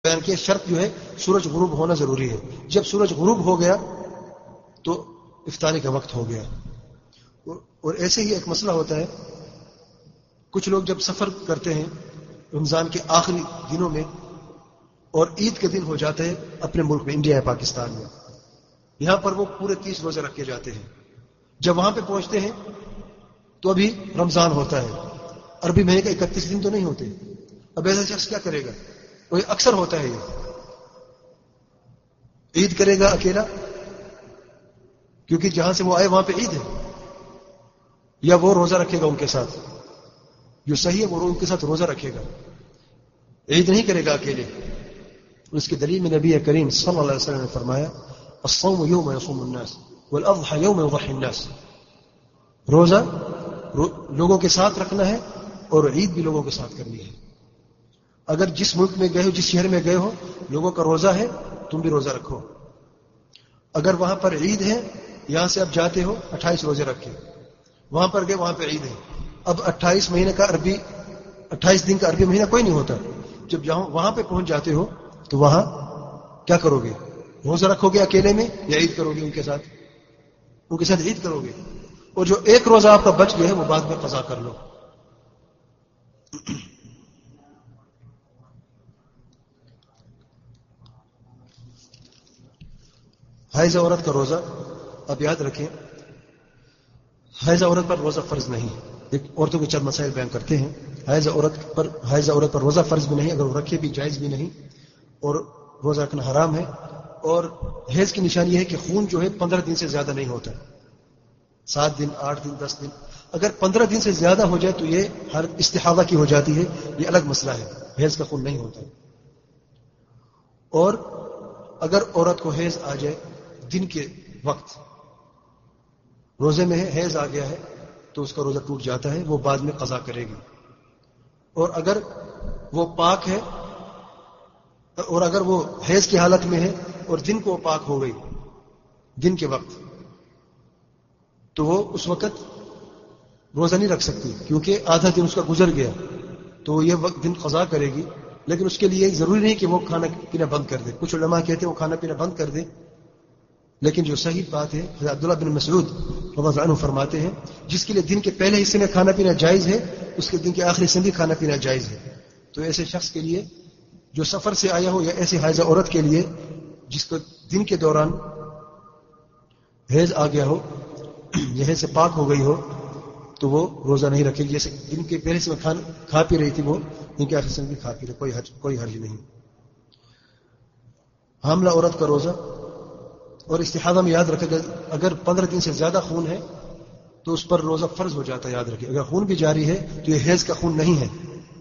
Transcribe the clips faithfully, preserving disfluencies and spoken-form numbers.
بیان کیا شرط جو ہے سورج غروب ہونا ضروری ہے. جب سورج غروب ہو گیا تو افطاری کا وقت ہو گیا. اور ایسے ہی ایک مسئلہ ہوتا ہے, کچھ لوگ جب سفر کرتے ہیں رمضان کے آخری دنوں میں اور عید کے دن ہو جاتے ہیں اپنے ملک میں, انڈیا یا پاکستان میں, یہاں پر وہ پورے تیس روزے رکھ کے جاتے ہیں. جب وہاں پہ پہنچتے ہیں تو ابھی رمضان ہوتا ہے, عربی مہینے کا اکتیس دن تو نہیں ہوتے. اب ایسا شخص کیا کرے گا؟ وہ اکثر ہوتا ہے, یہ عید کرے گا اکیلا کیونکہ جہاں سے وہ آئے وہاں پہ عید ہے, یا وہ روزہ رکھے گا ان کے ساتھ؟ جو صحیح ہے وہ ان کے ساتھ روزہ رکھے گا, عید نہیں کرے گا اکیلے. اس کی دلیل میں نبی کریم صلی اللہ علیہ وسلم نے فرمایا الصوم یوم یصوم الناس والاضحى یوم یضحی الناس. روزہ لوگوں کے ساتھ رکھنا ہے اور عید بھی لوگوں کے ساتھ کرنی ہے. اگر جس ملک میں گئے ہو, جس شہر میں گئے ہو, لوگوں کا روزہ ہے, تم بھی روزہ رکھو. اگر وہاں پر عید ہے, یہاں سے اب جاتے ہو اٹھائیس روزے رکھے, وہاں پر گئے وہاں پہ عید ہے, اب اٹھائیس مہینے کا عربی اٹھائیس دن کا عربی مہینہ کوئی نہیں ہوتا. جب جہاں وہاں پہ پہنچ جاتے ہو تو وہاں کیا کرو گے؟ روزہ رکھو گے اکیلے میں یا عید کرو گے ان کے ساتھ؟ ان کے ساتھ عید کرو گے. اور جو ایک روزہ آپ کا بچ گیا ہے وہ بعد میں قضا کر لو. حائض عورت کا روزہ, اب یاد رکھیں حائض عورت پر روزہ فرض نہیں. ایک عورتوں کے چند مسائل بیان کرتے ہیں. حائض عورت پر حائض عورت پر روزہ فرض بھی نہیں, اگر وہ رکھے بھی جائز بھی نہیں, اور روزہ رکھنا حرام ہے. اور حیض کی نشانی یہ ہے کہ خون جو ہے پندرہ دن سے زیادہ نہیں ہوتا, سات دن آٹھ دن دس دن. اگر پندرہ دن سے زیادہ ہو جائے تو یہ ہر استحاضہ کی ہو جاتی ہے, یہ الگ مسئلہ ہے, حیض کا خون نہیں ہوتا. اور اگر عورت کو حیض آ جائے دن کے وقت, روزے میں ہے, حیض آ گیا ہے, تو اس کا روزہ ٹوٹ جاتا ہے, وہ بعد میں قضا کرے گی. اور اگر وہ پاک ہے, اور اگر وہ حیض کی حالت میں ہے اور دن کو پاک ہو گئی دن کے وقت, تو وہ اس وقت روزہ نہیں رکھ سکتی کیونکہ آدھا دن اس کا گزر گیا, تو یہ وقت دن قضا کرے گی. لیکن اس کے لیے ضروری نہیں کہ وہ کھانا پینا بند کر دے. کچھ علماء کہتے ہیں وہ کھانا پینا بند کر دے, لیکن جو صحیح بات ہے حضرت عبداللہ بن مسعود رضی اللہ عنہ فرماتے ہیں جس کے لیے دن کے پہلے حصے میں کھانا پینا جائز ہے اس کے دن کے آخری حصے میں بھی کھانا پینا جائز ہے. تو ایسے شخص کے لیے جو سفر سے آیا ہو, یا ایسی حائضہ عورت کے لیے جس کو دن کے دوران حیض آ گیا ہو یا حیض سے پاک ہو گئی ہو, تو وہ روزہ نہیں رکھے گی. جیسے دن کے پہلے سے کھانا کھا پی رہی تھی, وہ دن کے آخری حصے میں بھی کھا پی رہی, کوئی حرج کوئی حرج نہیں. حاملہ عورت کا روزہ اور استحاضہ میں یاد رکھے گا اگر پندرہ دن سے زیادہ خون ہے تو اس پر روزہ فرض ہو جاتا ہے. یاد رکھے اگر خون بھی جاری ہے تو یہ حیض کا خون نہیں ہے,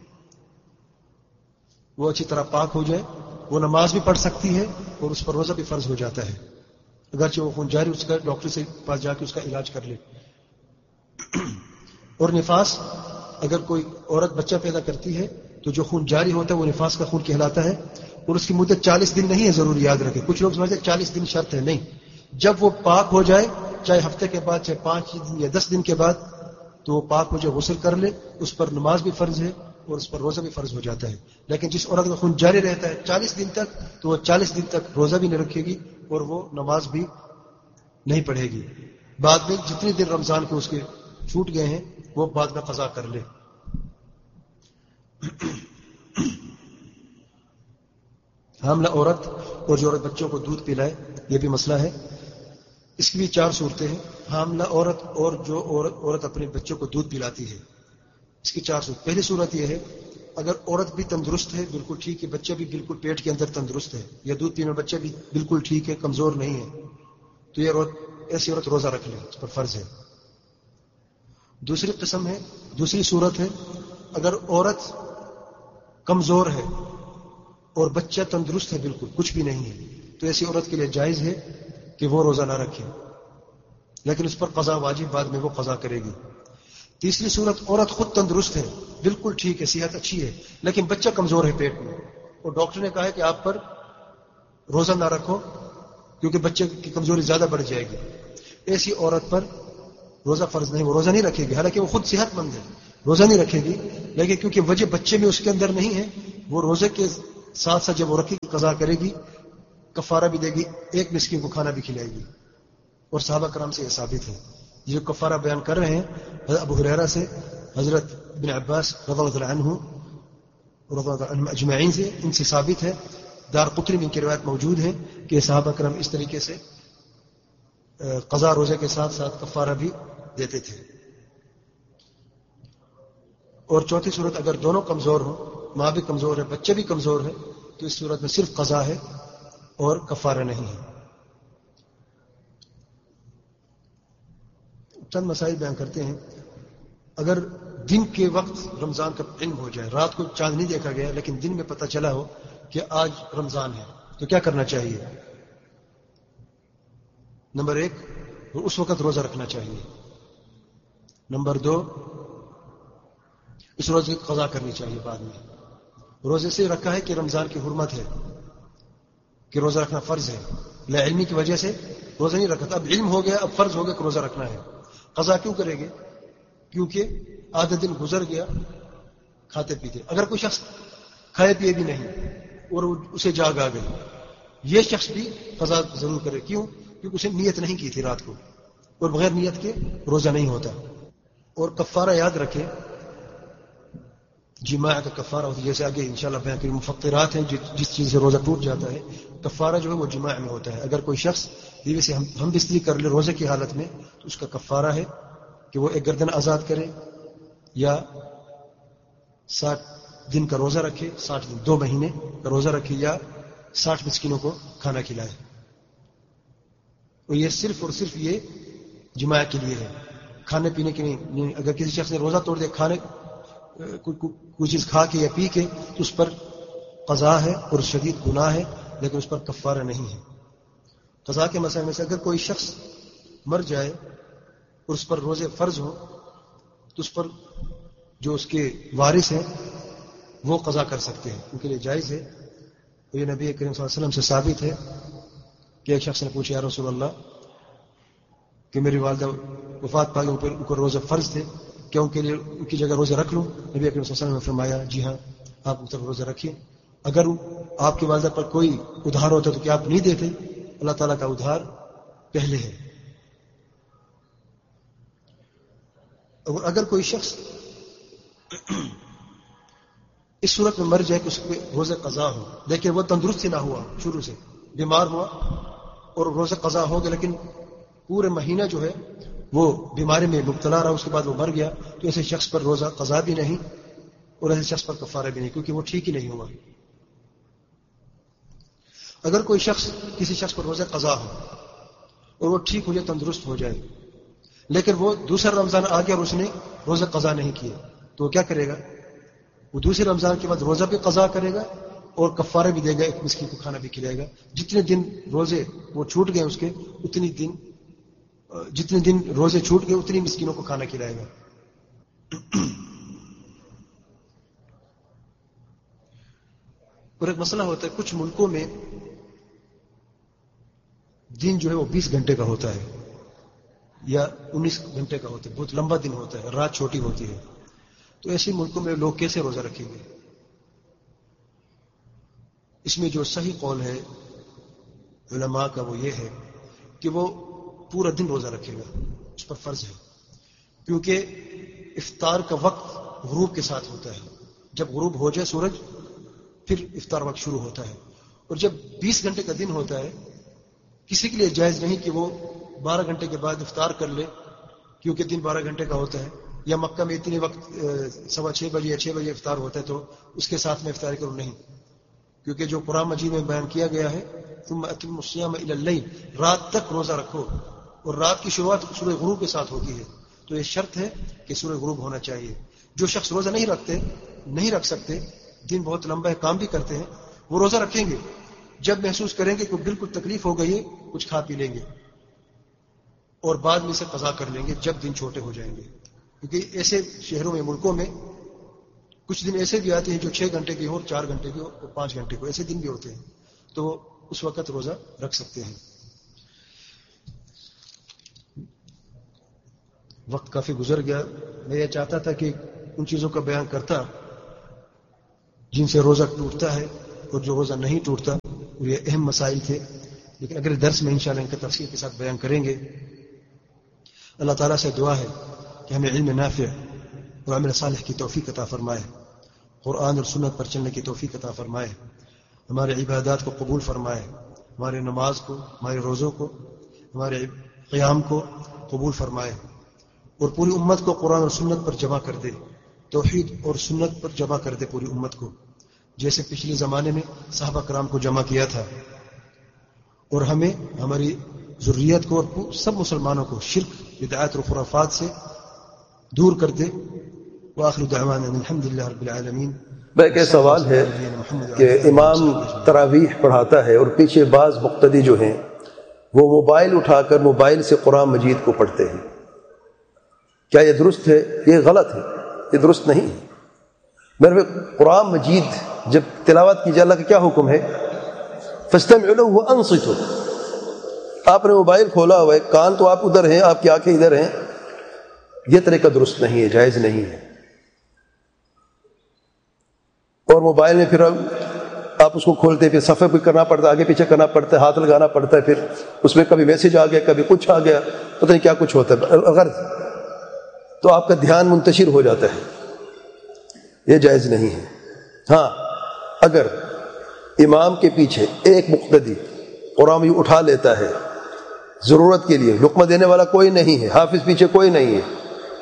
وہ اچھی طرح پاک ہو جائے, وہ نماز بھی پڑھ سکتی ہے اور اس پر روزہ بھی فرض ہو جاتا ہے. اگرچہ وہ خون جاری, اس کا ڈاکٹر سے پاس جا کے اس کا علاج کر لے. اور نفاس, اگر کوئی عورت بچہ پیدا کرتی ہے تو جو خون جاری ہوتا ہے وہ نفاس کا خون کہلاتا ہے, اور اس کی مدت چالیس دن نہیں ہے ضروری. یاد رکھے کچھ لوگ سمجھتے ہیں چالیس دن شرط ہے, نہیں. جب وہ پاک ہو جائے, چاہے ہفتے کے بعد چاہے پانچ دن یا دس دن کے بعد, تو وہ پاک ہو جائے, غسل کر لے, اس پر نماز بھی فرض ہے اور اس پر روزہ بھی فرض ہو جاتا ہے. لیکن جس عورت کا خون جاری رہتا ہے چالیس دن تک, تو وہ چالیس دن تک روزہ بھی نہیں رکھے گی اور وہ نماز بھی نہیں پڑھے گی. بعد میں جتنے دن رمضان کو اس کے چھوٹ گئے ہیں وہ بعد میں قضا کر لے. حاملہ عورت اور جو عورت بچوں کو دودھ پلائے, یہ بھی مسئلہ ہے. اس کی بھی چار صورتیں ہیں. حاملہ عورت اور جو عورت عورت اپنے بچوں کو دودھ پلاتی ہے, اس کی چار صورت. پہلی صورت یہ ہے اگر عورت بھی تندرست ہے, بالکل ٹھیک ہے, بچہ بھی بالکل پیٹ کے اندر تندرست ہے, یا دودھ پینے بچہ بھی بالکل ٹھیک ہے, کمزور نہیں ہے, تو یہ عورت ایسی عورت روزہ رکھ لے, اس پر فرض ہے. دوسری قسم ہے, دوسری صورت ہے اگر عورت کمزور ہے اور بچہ تندرست ہے, بالکل کچھ بھی نہیں ہے, تو ایسی عورت کے لیے جائز ہے کہ وہ روزہ نہ رکھے, لیکن اس پر قضا واجب, بعد میں وہ قضا کرے گی. تیسری صورت عورت خود تندرست ہے, بالکل ٹھیک ہے, صحت اچھی ہے, لیکن بچہ کمزور ہے پیٹ میں, اور ڈاکٹر نے کہا ہے کہ آپ پر روزہ نہ رکھو کیونکہ بچے کی کمزوری زیادہ بڑھ جائے گی. ایسی عورت پر روزہ فرض نہیں, وہ روزہ نہیں رکھے گی, حالانکہ وہ خود صحت مند ہے, روزہ نہیں رکھے گی, لیکن کیونکہ وجہ بچے میں اس کے اندر نہیں ہے, وہ روزے کے ساتھ ساتھ جب وہ رکھی قضا کرے گی کفارہ بھی دے گی، ایک مسکین کو کھانا بھی کھلائے گی. اور صحابہ کرام سے یہ ثابت ہے. یہ جو کفارہ بیان کر رہے ہیں حضرت ابو ہریرہ سے، حضرت ابن عباس رضی اللہ عنہ رضی اللہ عنہ اجمعین سے، ان سے ثابت ہے. دار قطنی میں ان کی روایت موجود ہے کہ صحابہ کرام اس طریقے سے قضا روزے کے ساتھ ساتھ کفارہ بھی دیتے تھے. اور چوتھی صورت، اگر دونوں کمزور ہوں، ماں بھی کمزور ہے بچے بھی کمزور ہے، تو اس صورت میں صرف قضا ہے اور کفارہ نہیں ہے. چند مسائل بیان کرتے ہیں. اگر دن کے وقت رمضان کا علم ہو جائے، رات کو چاند نہیں دیکھا گیا لیکن دن میں پتہ چلا ہو کہ آج رمضان ہے، تو کیا کرنا چاہیے؟ نمبر ایک، اس وقت روزہ رکھنا چاہیے. نمبر دو، اس روزے کی قضا کرنی چاہیے بعد میں. روزے سے رکھا ہے کہ رمضان کی حرمت ہے کہ روزہ رکھنا فرض ہے، لا علمی کی وجہ سے روزہ نہیں رکھا تھا، اب علم ہو گیا، اب فرض ہو گیا کہ روزہ رکھنا ہے. قضا کیوں کریں گے؟ کیونکہ آدھا دن گزر گیا کھاتے پیتے. اگر کوئی شخص کھائے پیے بھی نہیں اور اسے جاگ آ گئی، یہ شخص بھی قضا ضرور کرے. کیوں؟ کیونکہ اسے نیت نہیں کی تھی رات کو، اور بغیر نیت کے روزہ نہیں ہوتا. اور کفارہ یاد رکھے، جماع کا کفارہ ہوتا ہے، جیسے آگے انشاءاللہ بیان کریں. مفطرات ہیں جس چیز سے روزہ ٹوٹ جاتا ہے، کفارہ جو ہے وہ جماع میں ہوتا ہے. اگر کوئی شخص بیوی سے ہم بستری کر لے روزے کی حالت میں، تو اس کا کفارہ ہے کہ وہ ایک گردن آزاد کرے یا ساٹھ دن کا روزہ رکھے، ساٹھ دن دو مہینے کا روزہ رکھے، یا ساٹھ مسکینوں کو کھانا کھلائے. اور یہ صرف اور صرف یہ جماع کے لیے ہے، کھانے پینے کے نہیں. اگر کسی شخص نے روزہ توڑ دیا کھانے کوئی چیز کھا کے یا پی کے، تو اس پر قضا ہے اور شدید گناہ ہے، لیکن اس پر کفارہ نہیں ہے. قضا کے مسئلے میں سے اگر کوئی شخص مر جائے اور اس پر روزے فرض ہو، تو اس پر جو اس کے وارث ہیں وہ قضا کر سکتے ہیں، ان کے لیے جائز ہے. تو یہ نبی کریم صلی اللہ علیہ وسلم سے ثابت ہے کہ ایک شخص نے پوچھا یا رسول اللہ کہ میری والدہ وفات پا گئی، ان کو روزے فرض تھے، کیا ان کے لیے ان کی جگہ روزے رکھ لوں؟ نبی اکرم صلی اللہ علیہ وسلم نے فرمایا جی ہاں، آپ ان طرف روزے رکھیے. اگر آپ کی والدہ پر کوئی ادھار ہوتا تو کیا آپ نہیں دیتے؟ اللہ تعالیٰ کا ادھار پہلے ہے. اور اگر کوئی شخص اس صورت میں مر جائے کہ اس کے روزے قضا ہو لیکن وہ تندرست نہ ہوا، شروع سے بیمار ہوا اور روزے قضا ہو گئے، لیکن پورے مہینہ جو ہے وہ بیماری میں مبتلا رہا، اس کے بعد وہ مر گیا، تو ایسے شخص پر روزہ قضا بھی نہیں اور ایسے شخص پر کفارہ بھی نہیں، کیونکہ وہ ٹھیک ہی نہیں ہوا. اگر کوئی شخص کسی شخص پر روزہ قضا ہو اور وہ ٹھیک ہو جائے، تندرست ہو جائے، لیکن وہ دوسرا رمضان آ گیا اور اس نے روزہ قضا نہیں کیے، تو وہ کیا کرے گا؟ وہ دوسرے رمضان کے بعد روزہ بھی قضا کرے گا اور کفارہ بھی دے گا، ایک مسکین کو کھانا بھی کھلائے گا. جتنے دن روزے وہ چھوٹ گئے اس کے، اتنی دن جتنے دن روزے چھوٹ گئے اتنی مسکینوں کو کھانا کھلائے گا. اور ایک مسئلہ ہوتا ہے، کچھ ملکوں میں دن جو ہے وہ بیس گھنٹے کا ہوتا ہے یا انیس گھنٹے کا ہوتا ہے، بہت لمبا دن ہوتا ہے، رات چھوٹی ہوتی ہے. تو ایسے ملکوں میں لوگ کیسے روزہ رکھیں گے؟ اس میں جو صحیح قول ہے علماء کا وہ یہ ہے کہ وہ پورا دن روزہ رکھے گا، اس پر فرض ہے، کیونکہ افطار کا وقت غروب کے ساتھ ہوتا ہے. جب غروب ہو جائے سورج، پھر افطار وقت شروع ہوتا ہے. اور جب بیس گھنٹے کا دن ہوتا ہے، کسی کے لیے جائز نہیں کہ وہ بارہ گھنٹے کے بعد افطار کر لے، کیونکہ دن بارہ گھنٹے کا ہوتا ہے. یا مکہ میں اتنے وقت سوا چھ بجے یا چھ بجے افطار ہوتا ہے، تو اس کے ساتھ میں افطاری کروں نہیں، کیونکہ جو قرآن مجید میں بیان کیا گیا ہے ثم اتم الصیام الی اللیل، رات تک روزہ رکھو، اور رات کی شروعات سورہ غروب کے ساتھ ہوتی ہے. تو یہ شرط ہے کہ سورہ غروب ہونا چاہیے. جو شخص روزہ نہیں رکھتے نہیں رکھ سکتے، دن بہت لمبا ہے، کام بھی کرتے ہیں، وہ روزہ رکھیں گے. جب محسوس کریں گے کہ بالکل تکلیف ہو گئی ہے، کچھ کھا پی لیں گے اور بعد میں اسے قضا کر لیں گے جب دن چھوٹے ہو جائیں گے. کیونکہ ایسے شہروں میں ملکوں میں کچھ دن ایسے بھی آتے ہیں جو چھ گھنٹے کے ہو، چار گھنٹے کے ہو، اور پانچ گھنٹے کو، ایسے دن بھی ہوتے ہیں، تو اس وقت روزہ رکھ سکتے ہیں. وقت کافی گزر گیا. میں یہ چاہتا تھا کہ ان چیزوں کا بیان کرتا جن سے روزہ ٹوٹتا ہے اور جو روزہ نہیں ٹوٹتا، اور یہ اہم مسائل تھے، لیکن اگلے درس میں انشاءاللہ ان کا تفصیل کے ساتھ بیان کریں گے۔ اللہ تعالیٰ سے دعا ہے کہ ہمیں علم نافع اور عمل صالح کی توفیق عطا فرمائے، قرآن اور سنت پر چلنے کی توفیق عطا فرمائے، ہمارے عبادات کو قبول فرمائے، ہمارے نماز کو، ہمارے روزوں کو، ہمارے قیام کو قبول فرمائے، اور پوری امت کو قرآن اور سنت پر جمع کر دے، توحید اور سنت پر جمع کر دے پوری امت کو، جیسے پچھلے زمانے میں صحابہ کرام کو جمع کیا تھا، اور ہمیں، ہماری ذریت کو اور سب مسلمانوں کو شرک، بدعات اور خرافات سے دور کر دے۔ وآخر دعوانا الحمدللہ رب العالمین۔ ایک سوال ہے کہ امام تراویح پڑھاتا ہے اور پیچھے بعض مقتدی جو ہیں وہ موبائل اٹھا کر موبائل سے قرآن مجید کو پڑھتے ہیں، کیا یہ درست ہے؟ یہ غلط ہے، یہ درست نہیں ہے۔ میرے قرآن مجید جب تلاوت کی جائے، اللہ کا کیا حکم ہے؟ فاستمعوا له وانصتوا۔ آپ نے موبائل کھولا ہوا ہے، کان تو آپ ادھر ہیں، آپ کی آنکھیں ادھر ہیں، یہ طریقہ درست نہیں ہے، جائز نہیں ہے۔ اور موبائل میں پھر آپ اس کو کھولتے، پھر صفحے بھی کرنا پڑتا ہے، آگے پیچھے کرنا پڑتا ہے، ہاتھ لگانا پڑتا ہے، پھر اس میں کبھی میسج آ گیا، کبھی کچھ آ گیا، پتہ نہیں کیا کچھ ہوتا ہے، اگر تو آپ کا دھیان منتشر ہو جاتا ہے، یہ جائز نہیں ہے۔ ہاں، اگر امام کے پیچھے ایک مقتدی قرآن بھی اٹھا لیتا ہے ضرورت کے لیے، لقمہ دینے والا کوئی نہیں ہے، حافظ پیچھے کوئی نہیں ہے،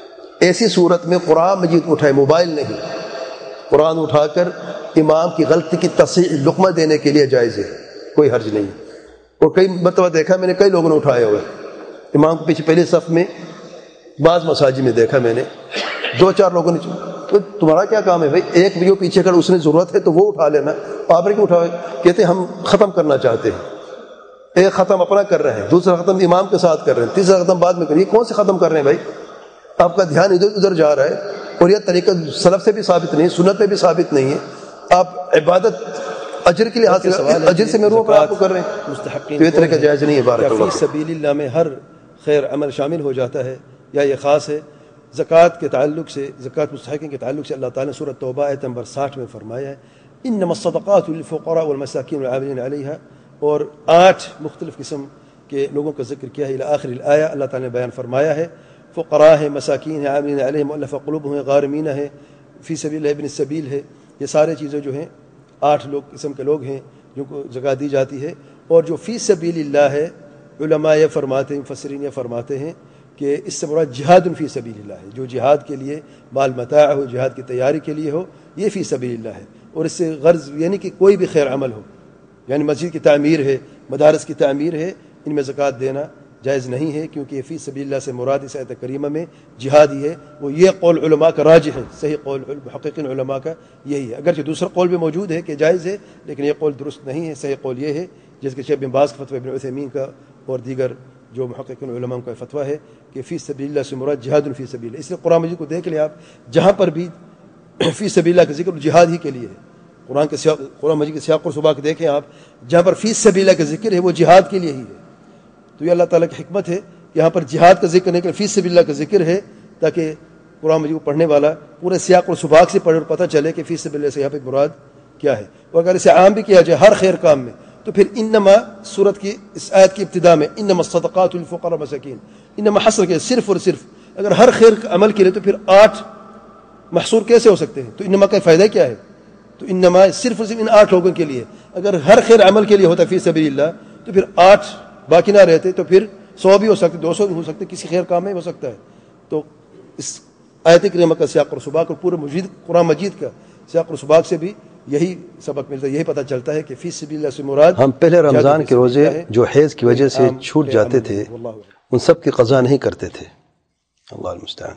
ایسی صورت میں قرآن مجید اٹھائے، موبائل نہیں، قرآن اٹھا کر امام کی غلطی کی تصحیح لقمہ دینے کے لیے جائز ہے، کوئی حرج نہیں۔ اور کئی مرتبہ دیکھا میں نے، کئی لوگوں نے اٹھایا ہوا ہے امام کے پیچھے پہلے صف میں، بعض مساجد میں دیکھا میں نے، دو چار لوگوں نے، تو تمہارا کیا کام ہے بھائی؟ ایک ویڈیو پیچھے کر، اس نے ضرورت ہے تو وہ اٹھا لینا، آپ نے کیوں اٹھاؤ؟ کہتے ہم ختم کرنا چاہتے ہیں، ایک ختم اپنا کر رہے ہیں، دوسرا ختم امام کے ساتھ کر رہے ہیں، تیسرا ختم بعد میں کر رہے ہیں، یہ کون سے ختم کر رہے ہیں بھائی؟ آپ کا دھیان ادھر ادھر جا رہا ہے، اور یہ طریقہ سلف سے بھی ثابت نہیں، سنت میں بھی ثابت نہیں ہے۔ آپ عبادت اجر کے لحاظ سے، اجر سے محروم پر آپ کو کر رہے ہیں، مستحقین تو یہ طریقہ جائز نہیں ہے۔ بارک اللہ فی سبیل اللہ میں ہر خیر عمل شامل ہو جاتا ہے یا یہ خاص ہے؟ زکوٰۃ کے تعلق سے، زکوٰۃ مستحقین کے تعلق سے اللہ تعالیٰ نے سورۃ توبہ آیت نمبر ساٹھ میں فرمایا ہے انما الصدقات للفقراء والمساکین والعاملین علیہا، اور آٹھ مختلف قسم کے لوگوں کا ذکر کیا ہے الی آخر الآیہ۔ اللہ تعالیٰ نے بیان فرمایا ہے فقراء ہے، مساکین ہے، عاملین علیہ، مؤلفہ قلوبہم ہے، غارمین ہے، فی سبیل اللہ، ابن السبیل ہے، یہ سارے چیزیں جو ہیں آٹھ لوگ قسم کے لوگ ہیں جن کو زکوٰۃ دی جاتی ہے۔ اور جو فی سبیل اللہ ہے، علماء یہ فرماتے ہیں، مفسرین یہ فرماتے ہیں کہ اس سے مراد جہاد فی سبیل اللہ ہے، جو جہاد کے لیے مال متاع ہو، جہاد کی تیاری کے لیے ہو، یہ فی سبیل اللہ ہے۔ اور اس سے غرض یعنی کہ کوئی بھی خیر عمل ہو، یعنی مسجد کی تعمیر ہے، مدارس کی تعمیر ہے، ان میں زکوٰۃ دینا جائز نہیں ہے، کیونکہ یہ فی سبیل اللہ سے مراد اس آیت کریمہ میں جہاد ہی ہے۔ وہ یہ قول علماء کا راجح ہے، صحیح قول محققین علماء کا یہی ہے، اگرچہ دوسرا قول بھی موجود ہے کہ جائز ہے، لیکن یہ قول درست نہیں ہے۔ صحیح قول یہ ہے جس کے شیخ بن باز کا فتویٰ، ابن عثیمین کا اور دیگر جو محققین علماء کا فتویٰ ہے کہ فی سبیل اللہ سے مراد جہاد فی سبیل اللہ۔ اس لیے قرآن مجید کو دیکھ لیں آپ، جہاں پر بھی فی سبیل اللہ کا ذکر جہاد ہی کے لیے ہے، قرآن کے سیاق، قرآن مجید کے سیاق و سباق دیکھیں آپ، جہاں پر فی سبیل اللہ کا ذکر ہے وہ جہاد کے لیے ہی ہے۔ تو یہ اللہ تعالیٰ کی حکمت ہے کہ یہاں پر جہاد کا ذکر نہیں کہ فی سبیل اللہ کا ذکر ہے، تاکہ قرآن مجید کو پڑھنے والا پورے سیاق و سباق سے پڑھے اور پتہ چلے کہ فی سبیل اللہ سے یہاں پہ مراد کیا ہے۔ اور اگر اسے عام بھی کیا جائے ہر خیر کام میں، تو پھر انما سورت کی اس آیت کی ابتدا میں انما الصدقات للفقراء والمساکین، انما حصر کے صرف اور صرف اگر ہر خیر عمل کے لیے، تو پھر آٹھ محصور کیسے ہو سکتے ہیں؟ تو انما کا فائدہ کیا ہے؟ تو انما صرف اور صرف ان آٹھ لوگوں کے لیے، اگر ہر خیر عمل کے لیے ہوتا فی سبیل اللہ تو پھر آٹھ باقی نہ رہتے، تو پھر سو بھی ہو سکتے، دو سو بھی ہو سکتے، کسی خیر کام میں ہو سکتا ہے۔ تو اس آیت کریمہ کا سیاق اور سباق اور پورے مجید قرآن مجید کا سیاق اور سباق سے بھی یہی سبق ملتا ہے، یہی پتہ چلتا ہے کہ فی سبیل اللہ سے مراد ہم پہلے رمضان کے روزے جو حیض کی وجہ سے چھوٹ جاتے تھے ان سب کی قضا نہیں کرتے تھے، اللہ المستعان۔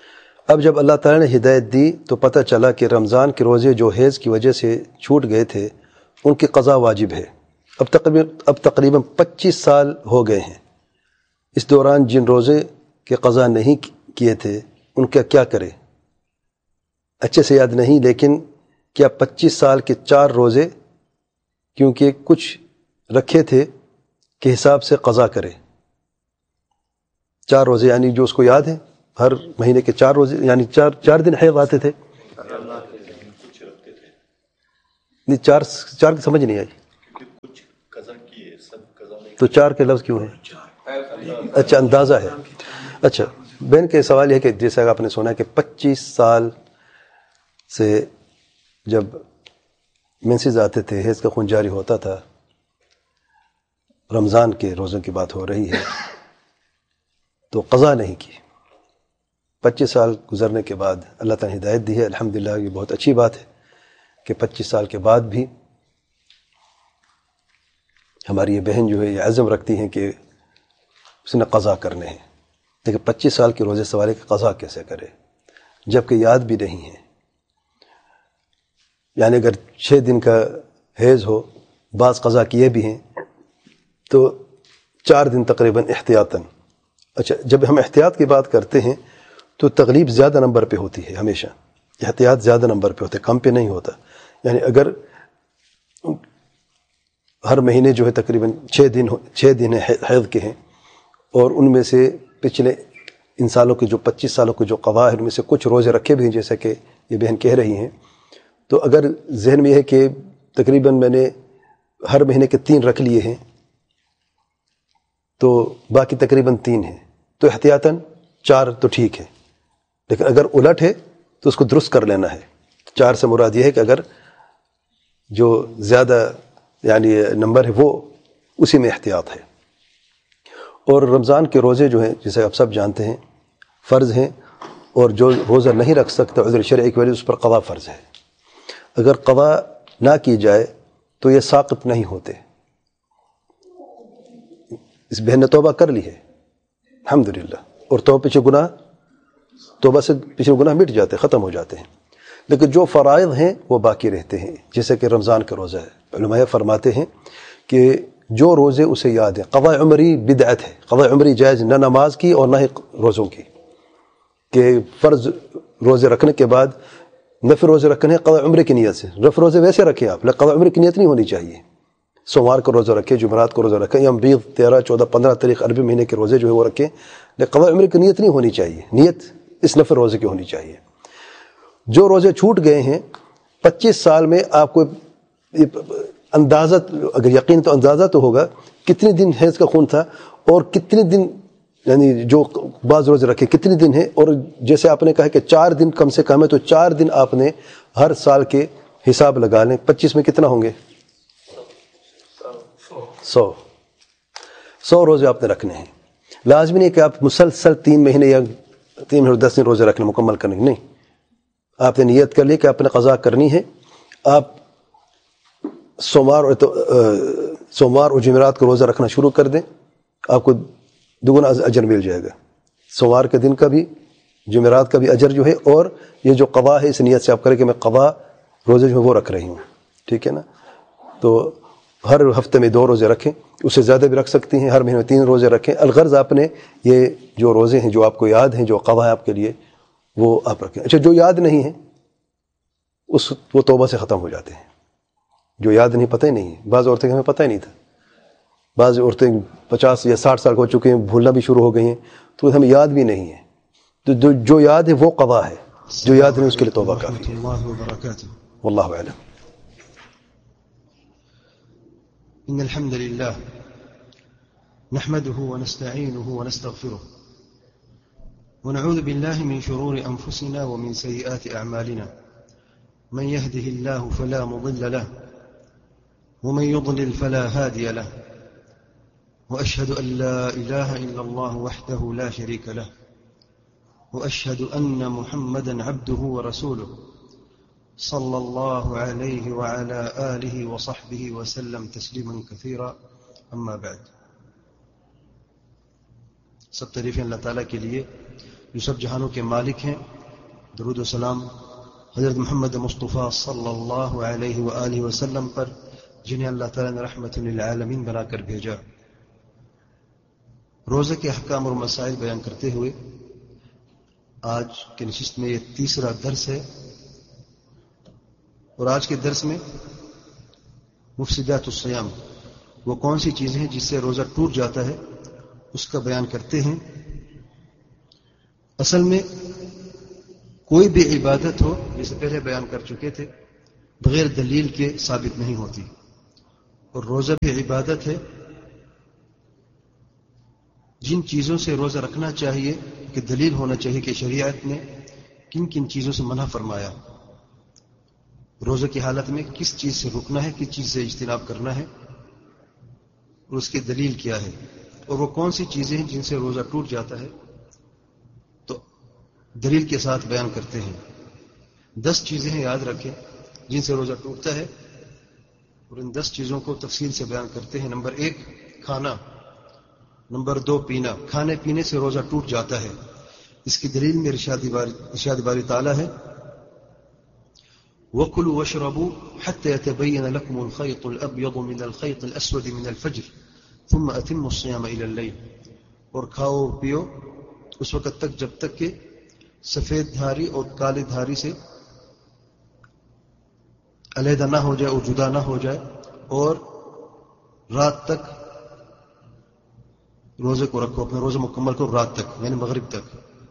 اب جب اللہ تعالیٰ نے ہدایت دی تو پتہ چلا کہ رمضان کے روزے جو حیض کی وجہ سے چھوٹ گئے تھے ان کی قضا واجب ہے۔ اب تقریباً اب تقریباً پچیس سال ہو گئے ہیں، اس دوران جن روزے کے قضا نہیں کیے تھے ان کا کیا کرے؟ اچھے سے یاد نہیں، لیکن کیا پچیس سال کے چار روزے کیونکہ کچھ رکھے تھے کے حساب سے قضا کرے؟ چار روزے یعنی جو اس کو یاد ہے ہر مہینے کے چار روزے، یعنی چار چار دن حیض آتے تھے، نہیں چار چار کی سمجھ نہیں آئی. تو چار کے لفظ کیوں ہیں؟ اچھا اندازہ ہے. اچھا بہن کے سوال یہ ہے کہ جیسا آپ نے سنا کہ پچیس سال سے جب مینسز آتے تھے، حیض کا خون جاری ہوتا تھا، رمضان کے روزوں کی بات ہو رہی ہے، تو قضا نہیں کی. پچیس سال گزرنے کے بعد اللہ تعالیٰ نے ہدایت دی ہے. الحمدللہ یہ بہت اچھی بات ہے کہ پچیس سال کے بعد بھی ہماری یہ بہن جو ہے یہ عزم رکھتی ہیں کہ اس نے قضا کرنے ہیں. لیکن پچیس سال کے روزے سوالے کی قضا کیسے کرے جبکہ یاد بھی نہیں ہے؟ یعنی اگر چھ دن کا حیض ہو، بعض قضا کیے بھی ہیں، تو چار دن تقریباً احتیاطاً. اچھا جب ہم احتیاط کی بات کرتے ہیں تو تغلیب زیادہ نمبر پہ ہوتی ہے، ہمیشہ احتیاط زیادہ نمبر پہ ہوتا ہے، کم پہ نہیں ہوتا. یعنی اگر ہر مہینے جو ہے تقریباً چھ دن چھ دن حیض کے ہیں اور ان میں سے پچھلے ان سالوں کے جو پچیس سالوں کے جو قضا ہے ان میں سے کچھ روزے رکھے بھی ہیں جیسا کہ یہ بہن کہہ رہی ہیں، تو اگر ذہن میں یہ ہے کہ تقریباً میں نے ہر مہینے کے تین رکھ لیے ہیں تو باقی تقریباً تین ہیں، تو احتیاطاً چار تو ٹھیک ہے. لیکن اگر الٹ ہے تو اس کو درست کر لینا ہے. چار سے مراد یہ ہے کہ اگر جو زیادہ یعنی نمبر ہے وہ اسی میں احتیاط ہے. اور رمضان کے روزے جو ہیں جسے آپ سب جانتے ہیں فرض ہیں، اور جو روزہ نہیں رکھ سکتا عذر شرعی کی وجہ سے اس پر قضا فرض ہے. اگر قضا نہ کی جائے تو یہ ساقط نہیں ہوتے. اس بہن نے توبہ کر لی ہے الحمدللہ، اور توبہ پیچھے گناہ توبہ سے پیچھے گناہ مٹ جاتے ختم ہو جاتے ہیں. لیکن جو فرائض ہیں وہ باقی رہتے ہیں، جیسے کہ رمضان کا روزہ ہے. علماء فرماتے ہیں کہ جو روزے اسے یاد ہے، قضاء عمری بدعت ہے. قضاء عمری جائز نہ نماز کی اور نہ ہی روزوں کی، کہ فرض روزے رکھنے کے بعد نفل روزے رکھنے قضاء عمری کی نیت سے. نفل روزے ویسے رکھے آپ، لیکن قضاء عمری کی نیت نہیں ہونی چاہیے. سوموار کو روزہ رکھے، جمعرات کو روزہ رکھے، یا بیس تیرہ چودہ پندرہ تاریخ عربی مہینے کے روزے جو ہے وہ رکھیں، لیکن قضاء عمری کی نیت نہیں ہونی چاہیے. نیت اس نفل روزے کی ہونی چاہیے. جو روزے چھوٹ گئے ہیں پچیس سال میں، آپ کو اندازہ اگر یقین تو اندازہ تو ہوگا کتنے دن حیض کا خون تھا اور کتنے دن یعنی جو بعض روزے رکھے کتنے دن ہیں. اور جیسے آپ نے کہا کہ چار دن کم سے کم ہے، تو چار دن آپ نے ہر سال کے حساب لگا لیں. پچیس میں کتنا ہوں گے؟ سو سو روزے آپ نے رکھنے ہیں. لازمی نہیں کہ آپ مسلسل تین مہینے یا تین مہینے دس دن روزے رکھنے مکمل کرنے، نہیں. آپ نے نیت کر لی کہ آپ نے قضا کرنی ہے. آپ سوموار اور سوموار اور جمعرات کو روزہ رکھنا شروع کر دیں، آپ کو دگنا اجر مل جائے گا. سوموار کے دن کا بھی، جمعرات کا بھی اجر جو ہے، اور یہ جو قضا ہے اس نیت سے آپ کریں کہ میں قضا روزے جو ہے وہ رکھ رہی ہوں. ٹھیک ہے نا؟ تو ہر ہفتے میں دو روزے رکھیں، اس سے زیادہ بھی رکھ سکتی ہیں. ہر مہینے میں تین روزے رکھیں. الغرض آپ نے یہ جو روزے ہیں جو آپ کو یاد ہیں، جو قضا ہے آپ کے لیے، وہ آپ رکھیں. اچھا جو یاد نہیں ہے اس وہ توبہ سے ختم ہو جاتے ہیں. جو یاد نہیں، پتہ ہی نہیں ہے. بعض عورتیں ہمیں پتہ ہی نہیں تھا، بعض عورتیں پچاس یا ساٹھ سال ہو چکے ہیں، بھولنا بھی شروع ہو گئی ہیں، تو ہمیں یاد بھی نہیں ہے. تو جو یاد ہے وہ قضا ہے، جو یاد نہیں اس کے لیے توبہ کافی ہے. واللہ اعلم. إن الحمد لله نحمده ونستعينه ونستغفره ونعوذ بالله من شرور أنفسنا ومن سيئات أعمالنا. من يهده الله فلا مضل له ومن يضلل فلا هادي له، وأشهد أن لا إله إلا الله وحده لا شريك له، وأشهد أن محمدا عبده ورسوله صلى الله عليه وعلى آله وصحبه وسلم تسليما كثيرا. أما بعد، سب تعریفیں اللہ تعالیٰ کے لیے جو سب جہانوں کے مالک ہیں. درود و سلام حضرت محمد مصطفیٰ صلی اللہ علیہ وآلہ وسلم پر، جنہیں اللہ تعالیٰ نے رحمت للعالمین بنا کر بھیجا. روزے کے احکام اور مسائل بیان کرتے ہوئے آج کے نشست میں یہ تیسرا درس ہے، اور آج کے درس میں مفسدات الصیام، وہ کون سی چیزیں ہیں جس سے روزہ ٹوٹ جاتا ہے، اس کا بیان کرتے ہیں. اصل میں کوئی بھی عبادت ہو، جسے پہلے بیان کر چکے تھے، بغیر دلیل کے ثابت نہیں ہوتی. اور روزہ بھی عبادت ہے. جن چیزوں سے روزہ رکھنا چاہیے کہ دلیل ہونا چاہیے کہ شریعت نے کن کن چیزوں سے منع فرمایا، روزہ کی حالت میں کس چیز سے رکنا ہے، کس چیز سے اجتناب کرنا ہے، اور اس کی دلیل کیا ہے، اور وہ کون سی چیزیں ہیں جن سے روزہ ٹوٹ جاتا ہے، تو دلیل کے ساتھ بیان کرتے ہیں. دس چیزیں ہیں یاد رکھیں جن سے روزہ ٹوٹتا ہے، اور ان دس چیزوں کو تفصیل سے بیان کرتے ہیں. نمبر ایک کھانا، نمبر دو پینا. کھانے پینے سے روزہ ٹوٹ جاتا ہے. اس کی دلیل میں ارشاد باری ارشاد باری تعالیٰ ہے وَكُلُوا وَاشْرَبُوا حَتَّى يَتَبَيَّنَ لَكُمُ الْخَيْطُ الْأَبْيَضُ مِنَ الْخَيْطِ الْأَسْوَدِ مِنَ الْفَجْرِ ثُمَّ أَتِمُّوا الصِّيَامَ إِلَى اللَّيْلِ. اور کھاؤ پیو اس وقت تک جب تک کہ سفید دھاری اور کالے دھاری سے علیحدہ نہ ہو جائے اور جدا نہ ہو جائے، اور رات تک روزے کو رکھو، اپنے روزے مکمل کرو رات تک، یعنی مغرب تک.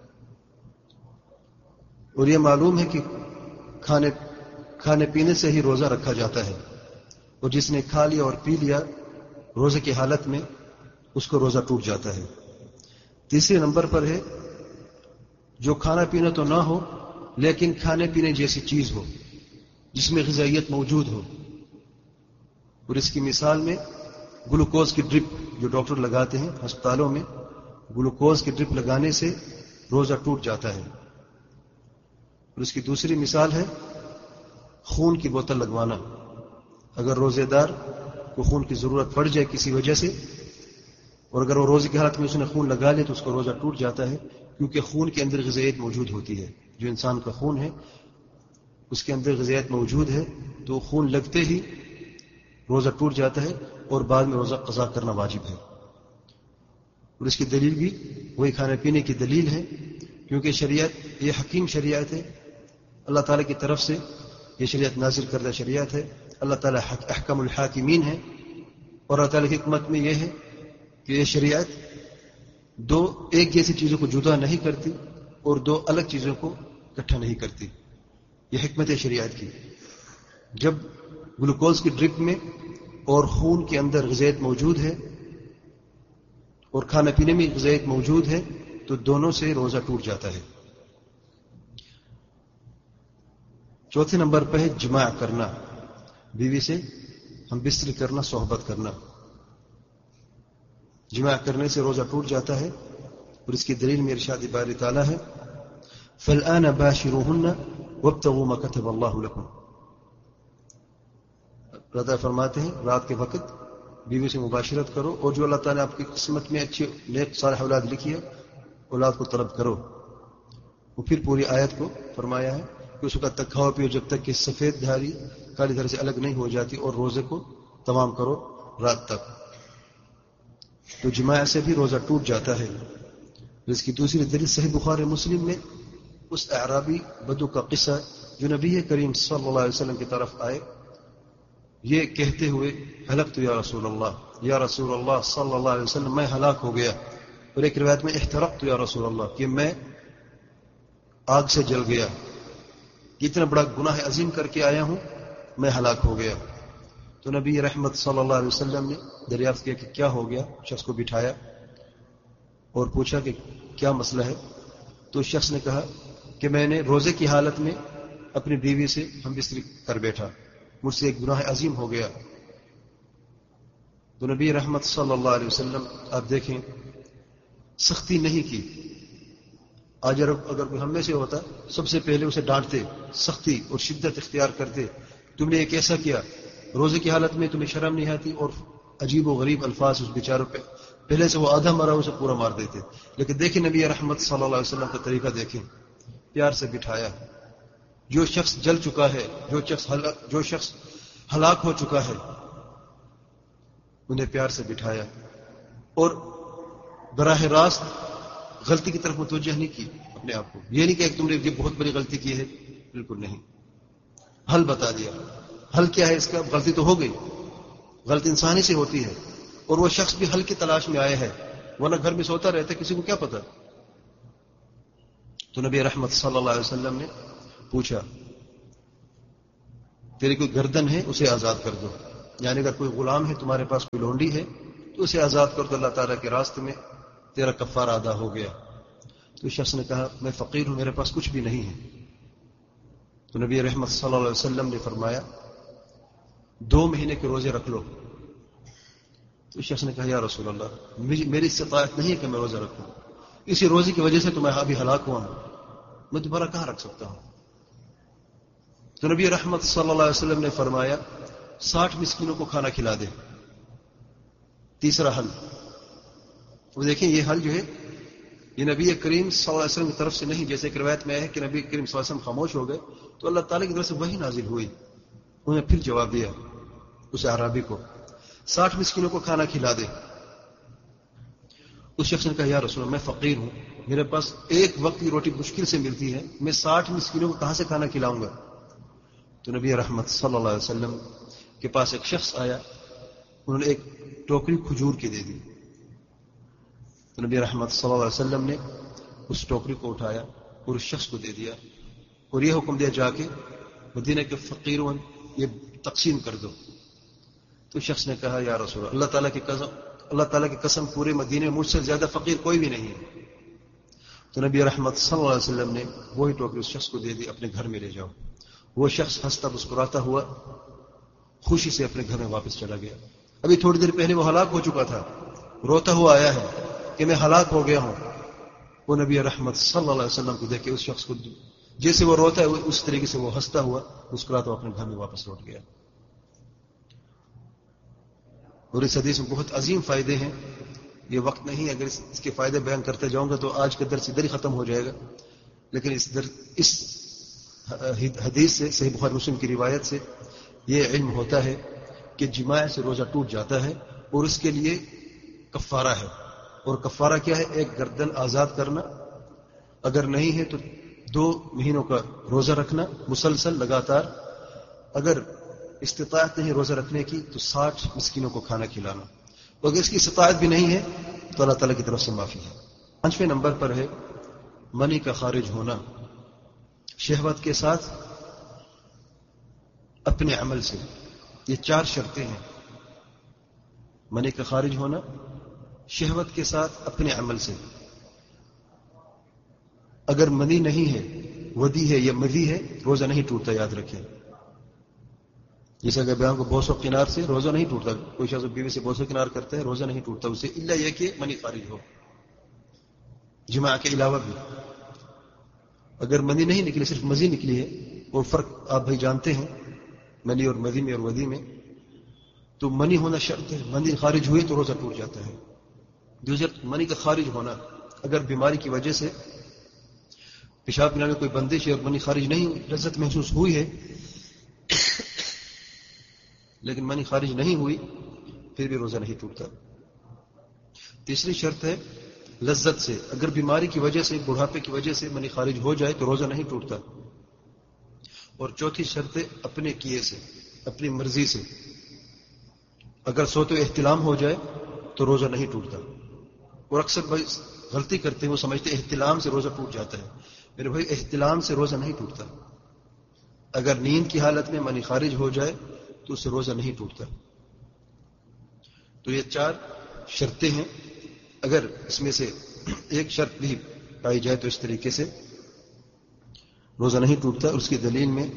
اور یہ معلوم ہے کہ کھانے کھانے پینے سے ہی روزہ رکھا جاتا ہے، اور جس نے کھا لیا اور پی لیا روزے کی حالت میں اس کو روزہ ٹوٹ جاتا ہے. تیسرے نمبر پر ہے جو کھانا پینا تو نہ ہو لیکن کھانے پینے جیسی چیز ہو جس میں غذائیت موجود ہو. اور اس کی مثال میں گلوکوز کی ڈرپ جو ڈاکٹر لگاتے ہیں ہسپتالوں میں، گلوکوز کی ڈرپ لگانے سے روزہ ٹوٹ جاتا ہے. اور اس کی دوسری مثال ہے خون کی بوتل لگوانا. اگر روزے دار کو خون کی ضرورت پڑ جائے کسی وجہ سے، اور اگر وہ روزے کی حالت میں اس نے خون لگا لے تو اس کا روزہ ٹوٹ جاتا ہے، کیونکہ خون کے اندر غذائیت موجود ہوتی ہے. جو انسان کا خون ہے اس کے اندر غذائیت موجود ہے، تو خون لگتے ہی روزہ ٹوٹ جاتا ہے اور بعد میں روزہ قضا کرنا واجب ہے. اور اس کی دلیل بھی وہی کھانے پینے کی دلیل ہے، کیونکہ شریعت یہ حکیم شریعت ہے، اللہ تعالیٰ کی طرف سے یہ شریعت نازل کردہ شریعت ہے. اللہ تعالیٰ احکم الحاکمین ہے، اور اللہ تعالیٰ کی حکمت میں یہ ہے کہ یہ شریعت دو ایک جیسی چیزوں کو جدا نہیں کرتی اور دو الگ چیزوں کو اکٹھا نہیں کرتی. یہ حکمت ہے شریعت کی. جب گلوکوز کی ڈرپ میں اور خون کے اندر غذائیت موجود ہے اور کھانا پینے میں غذائیت موجود ہے تو دونوں سے روزہ ٹوٹ جاتا ہے. چوتھے نمبر پہ ہے جماع کرنا، بیوی سے ہم بستری کرنا، صحبت کرنا. جماع کرنے سے روزہ ٹوٹ جاتا ہے، اور اس کی دلیل میں ارشاد باری تعالیٰ ہے فَالْآنَ بَاشِرُوهُنَّ وَابْتَغُوا مَا كَتَبَ اللَّهُ لَكُمْ. اللہ تعالیٰ فرماتے ہیں رات کے وقت بیوی سے مباشرت کرو، اور جو اللہ تعالیٰ نے آپ کی قسمت میں اچھی نیک صالح اولاد لکھی ہے اولاد کو طلب کرو. وہ پھر پوری آیت کو فرمایا ہے کہ اس وقت تک کھاؤ پیو جب تک کہ سفید دھاری کالی دھاری سے الگ نہیں ہو جاتی، اور روزے کو تمام کرو رات تک. تو جماع سے بھی روزہ ٹوٹ جاتا ہے. اس کی دوسری دلیل صحیح بخاری مسلم میں اس اعرابی بدو کا قصہ جو نبی کریم صلی اللہ علیہ وسلم کی طرف آئے یہ کہتے ہوئے ہلکت یا رسول اللہ، یا رسول اللہ صلی اللہ علیہ وسلم میں ہلاک ہو گیا. اور ایک روایت میں احترقت یا رسول اللہ کہ میں آگ سے جل گیا، اتنا بڑا گناہ عظیم کر کے آیا ہوں، میں ہلاک ہو گیا. تو نبی رحمت صلی اللہ علیہ وسلم نے دریافت کیا کہ کیا ہو گیا. شخص کو بٹھایا اور پوچھا کہ کیا مسئلہ ہے. تو شخص نے کہا کہ میں نے روزے کی حالت میں اپنی بیوی سے ہم بستری کر بیٹھا، مجھ سے ایک گناہ عظیم ہو گیا. تو نبی رحمت صلی اللہ علیہ وسلم آپ دیکھیں سختی نہیں کی. آج اگر کوئی ہم میں سے ہوتا سب سے پہلے اسے ڈانٹتے، سختی اور شدت اختیار کرتے. تم نے ایک ایسا کیا روزے کی حالت میں تمہیں شرم نہیں آتی، اور عجیب و غریب الفاظ اس بیچاروں پہ پہلے سے وہ آدھا مرا اسے پورا مار دیتے. لیکن دیکھیں نبی رحمت صلی اللہ علیہ وسلم کا طریقہ دیکھیں، پیار سے بٹھایا. جو شخص جل چکا ہے، جو شخص جو شخص ہلاک ہو چکا ہے انہیں پیار سے بٹھایا، اور براہ راست غلطی کی طرف متوجہ نہیں کی اپنے آپ کو. یہ نہیں کہ تم نے یہ بہت بڑی غلطی کی ہے، بالکل نہیں. حل بتا دیا. حل کیا ہے اس کا؟ غلطی تو ہو گئی، غلطی انسانی سے ہوتی ہے، اور وہ شخص بھی حل کی تلاش میں آیا ہے، ورنہ گھر میں سوتا رہتا کسی کو کیا پتا. تو نبی رحمت صلی اللہ علیہ وسلم نے پوچھا تیری کوئی گردن ہے اسے آزاد کر دو، یعنی اگر کوئی غلام ہے تمہارے پاس، کوئی لونڈی ہے تو اسے آزاد کر دو، اللہ تعالیٰ کے راستے میں تیرا کفارہ ادا ہو گیا۔ تو اس شخص نے کہا میں فقیر ہوں، میرے پاس کچھ بھی نہیں ہے۔ تو نبی رحمت صلی اللہ علیہ وسلم نے فرمایا دو مہینے کے روزے رکھ لو۔ تو اس شخص نے کہا یا رسول اللہ میری استطاعت نہیں ہے کہ میں روزہ رکھوں، اسی روزے کی وجہ سے تو میں ابھی ہلاک ہوا ہوں، میں دوبارہ کہاں رکھ سکتا ہوں؟ تو نبی رحمت صلی اللہ علیہ وسلم نے فرمایا ساٹھ مسکینوں کو کھانا کھلا دے۔ تیسرا حل، وہ دیکھیں یہ حل جو ہے یہ نبی کریم صلی اللہ علیہ وسلم کی طرف سے نہیں، جیسے ایک روایت میں ہے کہ نبی کریم صلی اللہ علیہ وسلم خاموش ہو گئے تو اللہ تعالیٰ کی طرف سے وہی نازل ہوئی، انہوں نے پھر جواب دیا اس اعرابی کو ساٹھ مسکینوں کو کھانا کھلا دے۔ اس شخص نے کہا یا رسول اللہ میں فقیر ہوں، میرے پاس ایک وقت کی روٹی مشکل سے ملتی ہے، میں ساٹھ مسکینوں کو کہاں سے کھانا کھلاؤں گا؟ تو نبی رحمت صلی اللہ علیہ وسلم کے پاس ایک شخص آیا، انہوں نے ایک ٹوکری کھجور کی دے دی۔ تو نبی رحمت صلی اللہ علیہ وسلم نے اس ٹوکری کو اٹھایا اور اس شخص کو دے دیا اور یہ حکم دیا جا کے مدینہ کے فقیروں یہ تقسیم کر دو۔ تو شخص نے کہا یا رسول اللہ تعالیٰ کی قسم اللہ تعالیٰ کی قسم پورے مدینے میں مجھ سے زیادہ فقیر کوئی بھی نہیں ہے۔ تو نبی رحمت صلی اللہ علیہ وسلم نے وہی ٹوکری اس شخص کو دے دی، اپنے گھر میں لے جاؤ۔ وہ شخص ہنستا مسکراتا ہوا خوشی سے اپنے گھر میں واپس چلا گیا۔ ابھی تھوڑی دیر پہلے وہ ہلاک ہو چکا تھا، روتا ہوا آیا ہے کہ میں ہلاک ہو گیا ہوں۔ وہ نبی رحمت صلی اللہ علیہ وسلم کو دیکھ کے اس شخص کو جیسے وہ روتا ہے اس طریقے سے وہ ہنستا ہوا مسکراتا ہوا اپنے گھر میں واپس لوٹ گیا۔ اور اس حدیث میں بہت عظیم فائدے ہیں، یہ وقت نہیں، اگر اس کے فائدے بیان کرتے جاؤں گا تو آج کا درس ادھر ہی ختم ہو جائے گا، لیکن اس در اس حدیث سے صحیح بخاری مسلم کی روایت سے یہ علم ہوتا ہے کہ جماع سے روزہ ٹوٹ جاتا ہے اور اس کے لیے کفارہ ہے۔ اور کفارہ کیا ہے؟ ایک گردن آزاد کرنا، اگر نہیں ہے تو دو مہینوں کا روزہ رکھنا مسلسل لگاتار، اگر استطاعت نہیں روزہ رکھنے کی تو ساٹھ مسکینوں کو کھانا کھلانا، اور اگر اس کی استطاعت بھی نہیں ہے تو اللہ تعالیٰ کی طرف سے معافی ہے۔ پانچویں نمبر پر ہے منی کا خارج ہونا شہوت کے ساتھ اپنے عمل سے۔ یہ چار شرطیں ہیں، منی کا خارج ہونا شہوت کے ساتھ اپنے عمل سے۔ اگر منی نہیں ہے، ودی ہے یا مدی ہے، روزہ نہیں ٹوٹتا، یاد رکھیں۔ جیسے اگر بیان کو بوس و کنار سے روزہ نہیں ٹوٹتا، کوئی شخص بیوی سے بوس و کنار کرتا ہے روزہ نہیں ٹوٹتا اسے، الا یہ کہ منی خارج ہو جماع کے علاوہ بھی۔ اگر منی نہیں نکلی، صرف مزی نکلی ہے، وہ فرق آپ بھائی جانتے ہیں منی اور مدی میں اور ودی میں، تو منی ہونا شرط ہے، منی خارج ہوئی تو روزہ ٹوٹ جاتا ہے۔ دوسرا منی کا خارج ہونا، اگر بیماری کی وجہ سے پیشاب پلانے میں کوئی بندش ہے اور منی خارج نہیں، لذت محسوس ہوئی ہے لیکن منی خارج نہیں ہوئی، پھر بھی روزہ نہیں ٹوٹتا۔ تیسری شرط ہے لذت سے، اگر بیماری کی وجہ سے، بڑھاپے کی وجہ سے منی خارج ہو جائے تو روزہ نہیں ٹوٹتا۔ اور چوتھی شرط ہے اپنے کیے سے، اپنی مرضی سے، اگر سوتے احتلام ہو جائے تو روزہ نہیں ٹوٹتا۔ اور اکثر بھائی غلطی کرتے ہیں، وہ سمجھتے احتلام سے روزہ ٹوٹ جاتا ہے۔ میرے بھائی احتلام سے روزہ نہیں ٹوٹتا، اگر نیند کی حالت میں منی خارج ہو جائے تو اس سے روزہ نہیں ٹوٹتا۔ تو یہ چار شرطیں ہیں، اگر اس میں سے ایک شرط بھی پائی جائے تو اس طریقے سے روزہ نہیں ٹوٹتا۔ اور اس کی دلیل میں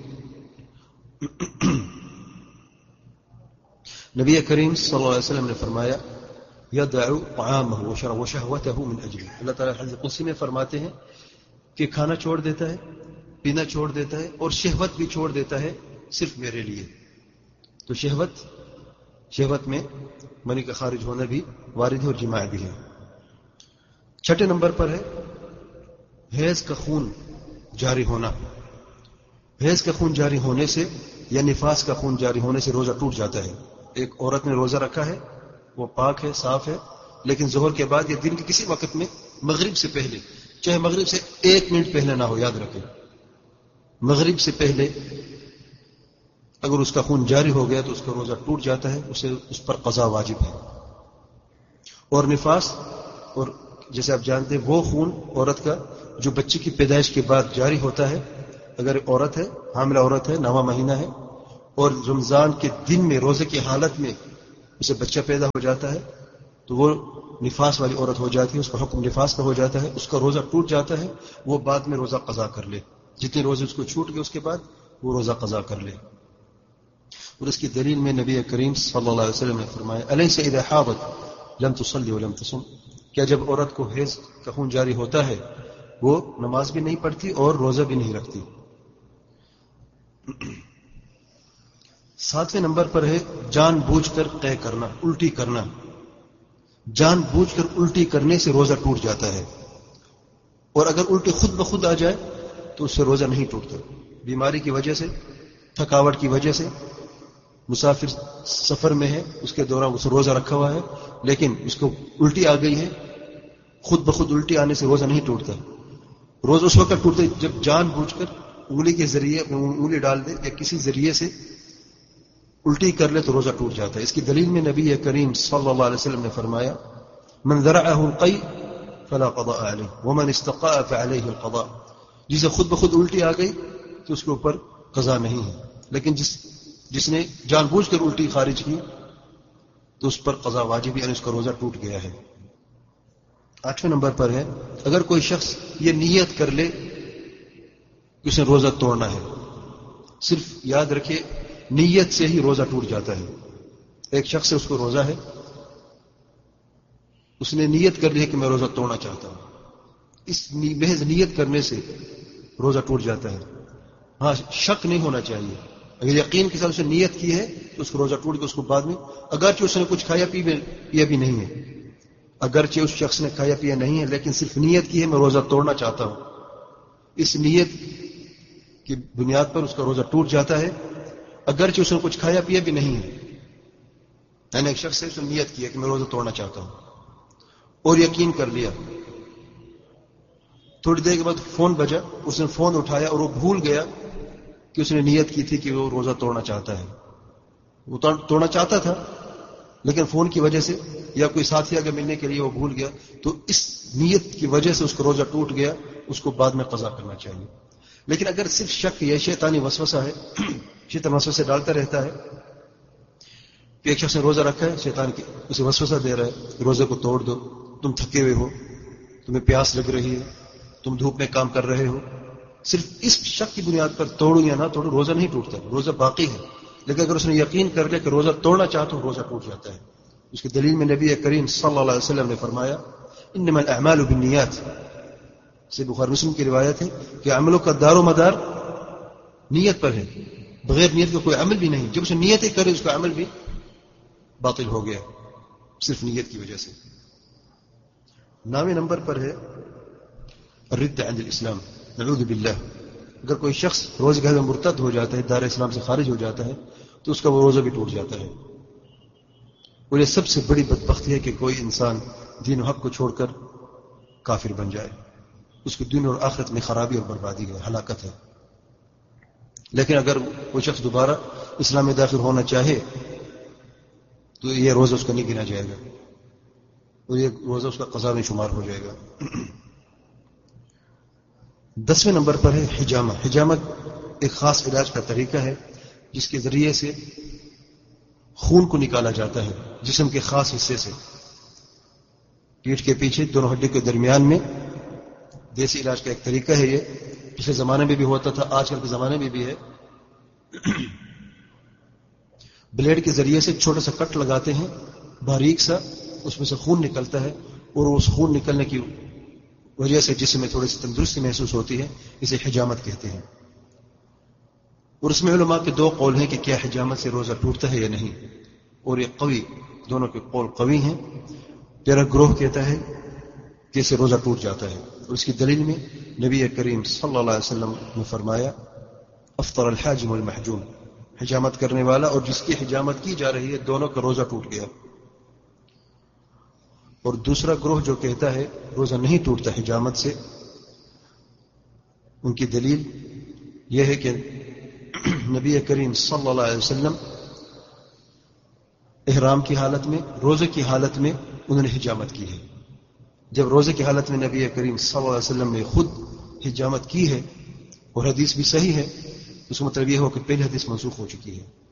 نبی کریم صلی اللہ علیہ وسلم نے فرمایا یدع طعامہ وشہوتہ من اجلی، اللہ تعالیٰ حدیث قدسی میں فرماتے ہیں کہ کھانا چھوڑ دیتا ہے، پینا چھوڑ دیتا ہے اور شہوت بھی چھوڑ دیتا ہے صرف میرے لیے۔ تو شہوت شہوت میں منی کا خارج ہونا بھی وارد ہے اور جماع بھی ہے۔ چھٹے نمبر پر ہے حیض کا خون جاری ہونا۔ حیض کا خون جاری ہونے سے یا نفاس کا خون جاری ہونے سے روزہ ٹوٹ جاتا ہے۔ ایک عورت نے روزہ رکھا ہے، وہ پاک ہے، صاف ہے، لیکن ظہر کے بعد یا دن کے کسی وقت میں مغرب سے پہلے، چاہے مغرب سے ایک منٹ پہلے نہ ہو، یاد رکھیں مغرب سے پہلے اگر اس کا خون جاری ہو گیا تو اس کا روزہ ٹوٹ جاتا ہے، اسے اس پر قضا واجب ہے۔ اور نفاس، اور جیسے آپ جانتے ہیں وہ خون عورت کا جو بچے کی پیدائش کے بعد جاری ہوتا ہے، اگر عورت ہے، حاملہ عورت ہے، نواں مہینہ ہے اور رمضان کے دن میں روزے کی حالت میں اسے بچہ پیدا ہو جاتا ہے تو وہ نفاس والی عورت ہو جاتی ہے، اس کا حکم نفاس کا ہو جاتا ہے، اس کا روزہ ٹوٹ جاتا ہے، وہ بعد میں روزہ قضا کر لے، جتنے روزے اس کو چھوٹ گئے اس کے بعد وہ روزہ قضا کر لے۔ اور اس کی دلیل میں نبی کریم صلی اللہ علیہ وسلم نے فرمایا الیس اذا حاضت لم تصلی ولم تصم، کیا جب عورت کو حیض کا خون جاری ہوتا ہے وہ نماز بھی نہیں پڑھتی اور روزہ بھی نہیں رکھتی۔ ساتویں نمبر پر ہے جان بوجھ کر قے کرنا، الٹی کرنا۔ جان بوجھ کر الٹی کرنے سے روزہ ٹوٹ جاتا ہے، اور اگر الٹی خود بخود آ جائے تو اس سے روزہ نہیں ٹوٹتا۔ بیماری کی وجہ سے، تھکاوٹ کی وجہ سے، مسافر سفر میں ہے، اس کے دوران اسے روزہ رکھا ہوا ہے لیکن اس کو الٹی آ گئی ہے، خود بخود الٹی آنے سے روزہ نہیں ٹوٹتا۔ روزہ اس وقت ٹوٹتا جب جان بوجھ کر انگلی کے ذریعے انگلی ڈال دے یا کسی ذریعے سے الٹی کر لے تو روزہ ٹوٹ جاتا ہے۔ اس کی دلیل میں نبی کریم صلی اللہ علیہ وسلم نے فرمایا من ذرعه القی فلا قضاء علیہ ومن استقاء فعلیہ القضاء، جسے خود بخود الٹی آ گئی تو اس کے اوپر قضا نہیں ہے، لیکن جس جس نے جان بوجھ کر الٹی خارج کی تو اس پر قضا واجب، یعنی اس کا روزہ ٹوٹ گیا ہے۔ آٹھویں نمبر پر ہے اگر کوئی شخص یہ نیت کر لے کہ اس نے روزہ توڑنا ہے، صرف یاد رکھے نیت سے ہی روزہ ٹوٹ جاتا ہے۔ ایک شخص سے اس کو روزہ ہے، اس نے نیت کر لی کہ میں روزہ توڑنا چاہتا ہوں، اس محض نیت کرنے سے روزہ ٹوٹ جاتا ہے۔ ہاں شک نہیں ہونا چاہیے، اگر یقین کے ساتھ اس نے نیت کی ہے تو اس کو روزہ ٹوٹ گیا، اس کو بعد میں اگرچہ اس نے کچھ کھایا پیا بھی نہیں ہے، اگرچہ اس شخص نے کھایا پیا نہیں ہے لیکن صرف نیت کی ہے میں روزہ توڑنا چاہتا ہوں، اس نیت کی بنیاد پر اس کا روزہ ٹوٹ جاتا ہے، اگرچہ اس نے کچھ کھایا پیا بھی نہیں ہے۔ یعنی ایک شخص سے اس نے نیت کی ہے کہ میں روزہ توڑنا چاہتا ہوں اور یقین کر لیا، تھوڑی دیر کے بعد فون بجا، اس نے فون اٹھایا اور وہ بھول گیا کہ اس نے نیت کی تھی کہ وہ روزہ توڑنا چاہتا ہے، وہ توڑنا چاہتا تھا لیکن فون کی وجہ سے یا کوئی ساتھی آگے ملنے کے لیے وہ بھول گیا، تو اس نیت کی وجہ سے اس کا روزہ ٹوٹ گیا، اس کو بعد میں قضا کرنا چاہیے۔ لیکن اگر صرف شک یا شیطانی وسوسہ ہے، شیطان وسوسے ڈالتا رہتا ہے کہ ایک شخص نے روزہ رکھا ہے، شیطان اسے وسوسہ دے رہا ہے روزے کو توڑ دو، تم تھکے ہوئے ہو، تمہیں پیاس لگ رہی ہے، تم دھوپ میں کام کر رہے ہو، صرف اس شک کی بنیاد پر توڑو یا نہ توڑو روزہ نہیں ٹوٹتا، روزہ باقی ہے۔ لیکن اگر اس نے یقین کر لیا کہ روزہ توڑنا چاہتا ہوں، روزہ ٹوٹ جاتا ہے۔ اس کی دلیل میں نبی کریم صلی اللہ علیہ وسلم نے فرمایا انما الاعمال بالنیات، سے بخاری مسلم کی روایت ہے کہ عملوں کا دار و مدار نیت پر ہے، بغیر نیت کا کوئی عمل بھی نہیں، جب اسے نیت ہی کرے اس کا عمل بھی باطل ہو گیا صرف نیت کی وجہ سے۔ نویں نمبر پر ہے الرد عن الاسلام، نعوذ باللہ، اگر کوئی شخص روزے کے میں مرتد ہو جاتا ہے، دار اسلام سے خارج ہو جاتا ہے تو اس کا وہ روزہ بھی ٹوٹ جاتا ہے۔ اور یہ سب سے بڑی بدبختی ہے کہ کوئی انسان دین و حق کو چھوڑ کر کافر بن جائے، اس کی دین اور آخرت میں خرابی اور بربادی ہے، ہلاکت ہے۔ لیکن اگر کوئی شخص دوبارہ اسلام میں داخل ہونا چاہے تو یہ روزہ اس کا نہیں گنا جائے گا اور یہ روزہ اس کا قضا میں شمار ہو جائے گا۔ دسویں نمبر پر ہے حجامہ۔ حجامہ ایک خاص علاج کا طریقہ ہے جس کے ذریعے سے خون کو نکالا جاتا ہے جسم کے خاص حصے سے، پیٹھ کے پیچھے دونوں ہڈی کے درمیان میں۔ دیسی علاج کا ایک طریقہ ہے یہ، پچھلے زمانے میں بھی ہوتا تھا، آج کل کے زمانے میں بھی ہے۔ بلیڈ کے ذریعے سے چھوٹا سا کٹ لگاتے ہیں، باریک سا، اس میں سے خون نکلتا ہے اور اس خون نکلنے کی وجہ سے جسم میں تھوڑی سی تندرستی محسوس ہوتی ہے، اسے حجامت کہتے ہیں۔ اور اس میں علماء کے دو قول ہیں کہ کیا حجامت سے روزہ ٹوٹتا ہے یا نہیں، اور یہ قوی، دونوں کے قول قوی ہیں۔ تیرا گروہ کہتا ہے کہ اسے روزہ ٹوٹ جاتا ہے، اور اس کی دلیل میں نبی کریم صلی اللہ علیہ وسلم نے فرمایا افطر الحاجم والمحجوم، حجامت کرنے والا اور جس کی حجامت کی جا رہی ہے دونوں کا روزہ ٹوٹ گیا۔ اور دوسرا گروہ جو کہتا ہے روزہ نہیں ٹوٹتا حجامت سے، ان کی دلیل یہ ہے کہ نبی کریم صلی اللہ علیہ وسلم احرام کی حالت میں، روزے کی حالت میں انہوں نے حجامت کی ہے۔ جب روزے کی حالت میں نبی کریم صلی اللہ علیہ وسلم نے خود حجامت کی ہے اور حدیث بھی صحیح ہے، اس کا مطلب یہ ہو کہ پہلی حدیث منسوخ ہو چکی ہے۔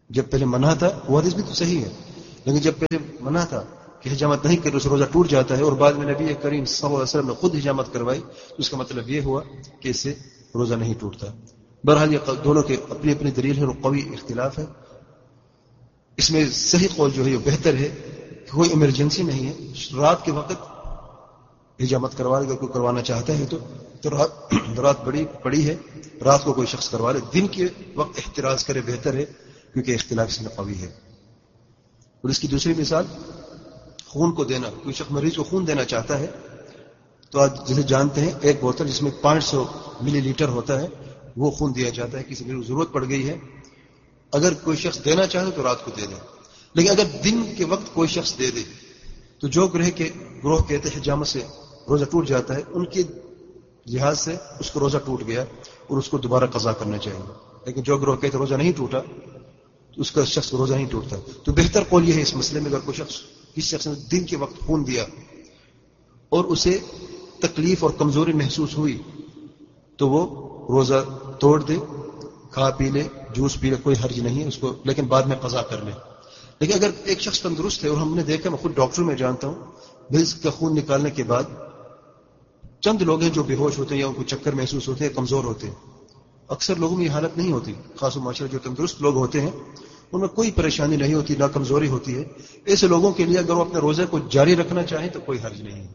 جب پہلے منع تھا وہ حدیث بھی تو صحیح ہے، لیکن جب پہلے منع تھا کہ حجامت نہیں کرے اسے روزہ ٹوٹ جاتا ہے، اور بعد میں نبی کریم صلی اللہ علیہ وسلم نے خود حجامت کروائی، تو اس کا مطلب یہ ہوا کہ اس سے روزہ نہیں ٹوٹتا۔ بہرحال یہ دونوں کے اپنی اپنی دلیل ہے اور قوی اختلاف ہے۔ اس میں صحیح قول جو ہے یہ بہتر ہے کہ کوئی ایمرجنسی نہیں ہے، رات کے وقت حجامت کروا لے، اگر کوئی کروانا چاہتا ہے تو تو رات رات بڑی پڑی ہے، رات کو کوئی شخص کروا لے، دن کے وقت احتراز کرے بہتر ہے، کیونکہ اختلاف اس میں قوی ہے۔ اور اس کی دوسری مثال خون کو دینا، کوئی شخص مریض کو خون دینا چاہتا ہے تو آج جسے جانتے ہیں ایک بوتل جس میں پانچ سو ملی لیٹر ہوتا ہے وہ خون دیا جاتا ہے، کسی کو ضرورت پڑ گئی ہے، اگر کوئی شخص دینا چاہے تو رات کو دے دے، لیکن اگر دن کے وقت کوئی شخص دے دے تو جو گروہ کے گروہ کہتے ہیں حجامت سے روزہ ٹوٹ جاتا ہے، ان کے لحاظ سے اس کو روزہ ٹوٹ گیا اور اس کو دوبارہ قضا کرنا چاہیے، لیکن جو گروہ کہتے روزہ نہیں ٹوٹا تو اس کا شخص روزہ نہیں ٹوٹتا۔ تو بہتر قول یہ ہے اس مسئلے میں، اگر کوئی شخص کسی شخص نے دن کے وقت خون دیا اور اسے تکلیف اور کمزوری محسوس ہوئی تو وہ روزہ توڑ دے، کھا پی لے، جوس پی لے، کوئی حرج نہیں ہے اس کو، لیکن بعد میں قضا کر لے۔ لیکن اگر ایک شخص تندرست ہے، اور ہم نے دیکھا، میں خود ڈاکٹر میں جانتا ہوں، مریض کا خون نکالنے کے بعد چند لوگ ہیں جو بے ہوش ہوتے ہیں یا ان کو چکر محسوس ہوتے ہیں، کمزور ہوتے ہیں، اکثر لوگوں میں یہ حالت نہیں ہوتی، خاص و معاشرہ جو تندرست لوگ ہوتے ہیں ان میں کوئی پریشانی نہیں ہوتی، نہ کمزوری ہوتی ہے۔ ایسے لوگوں کے لیے اگر وہ اپنے روزے کو جاری رکھنا چاہیں تو کوئی حرج نہیں ہے،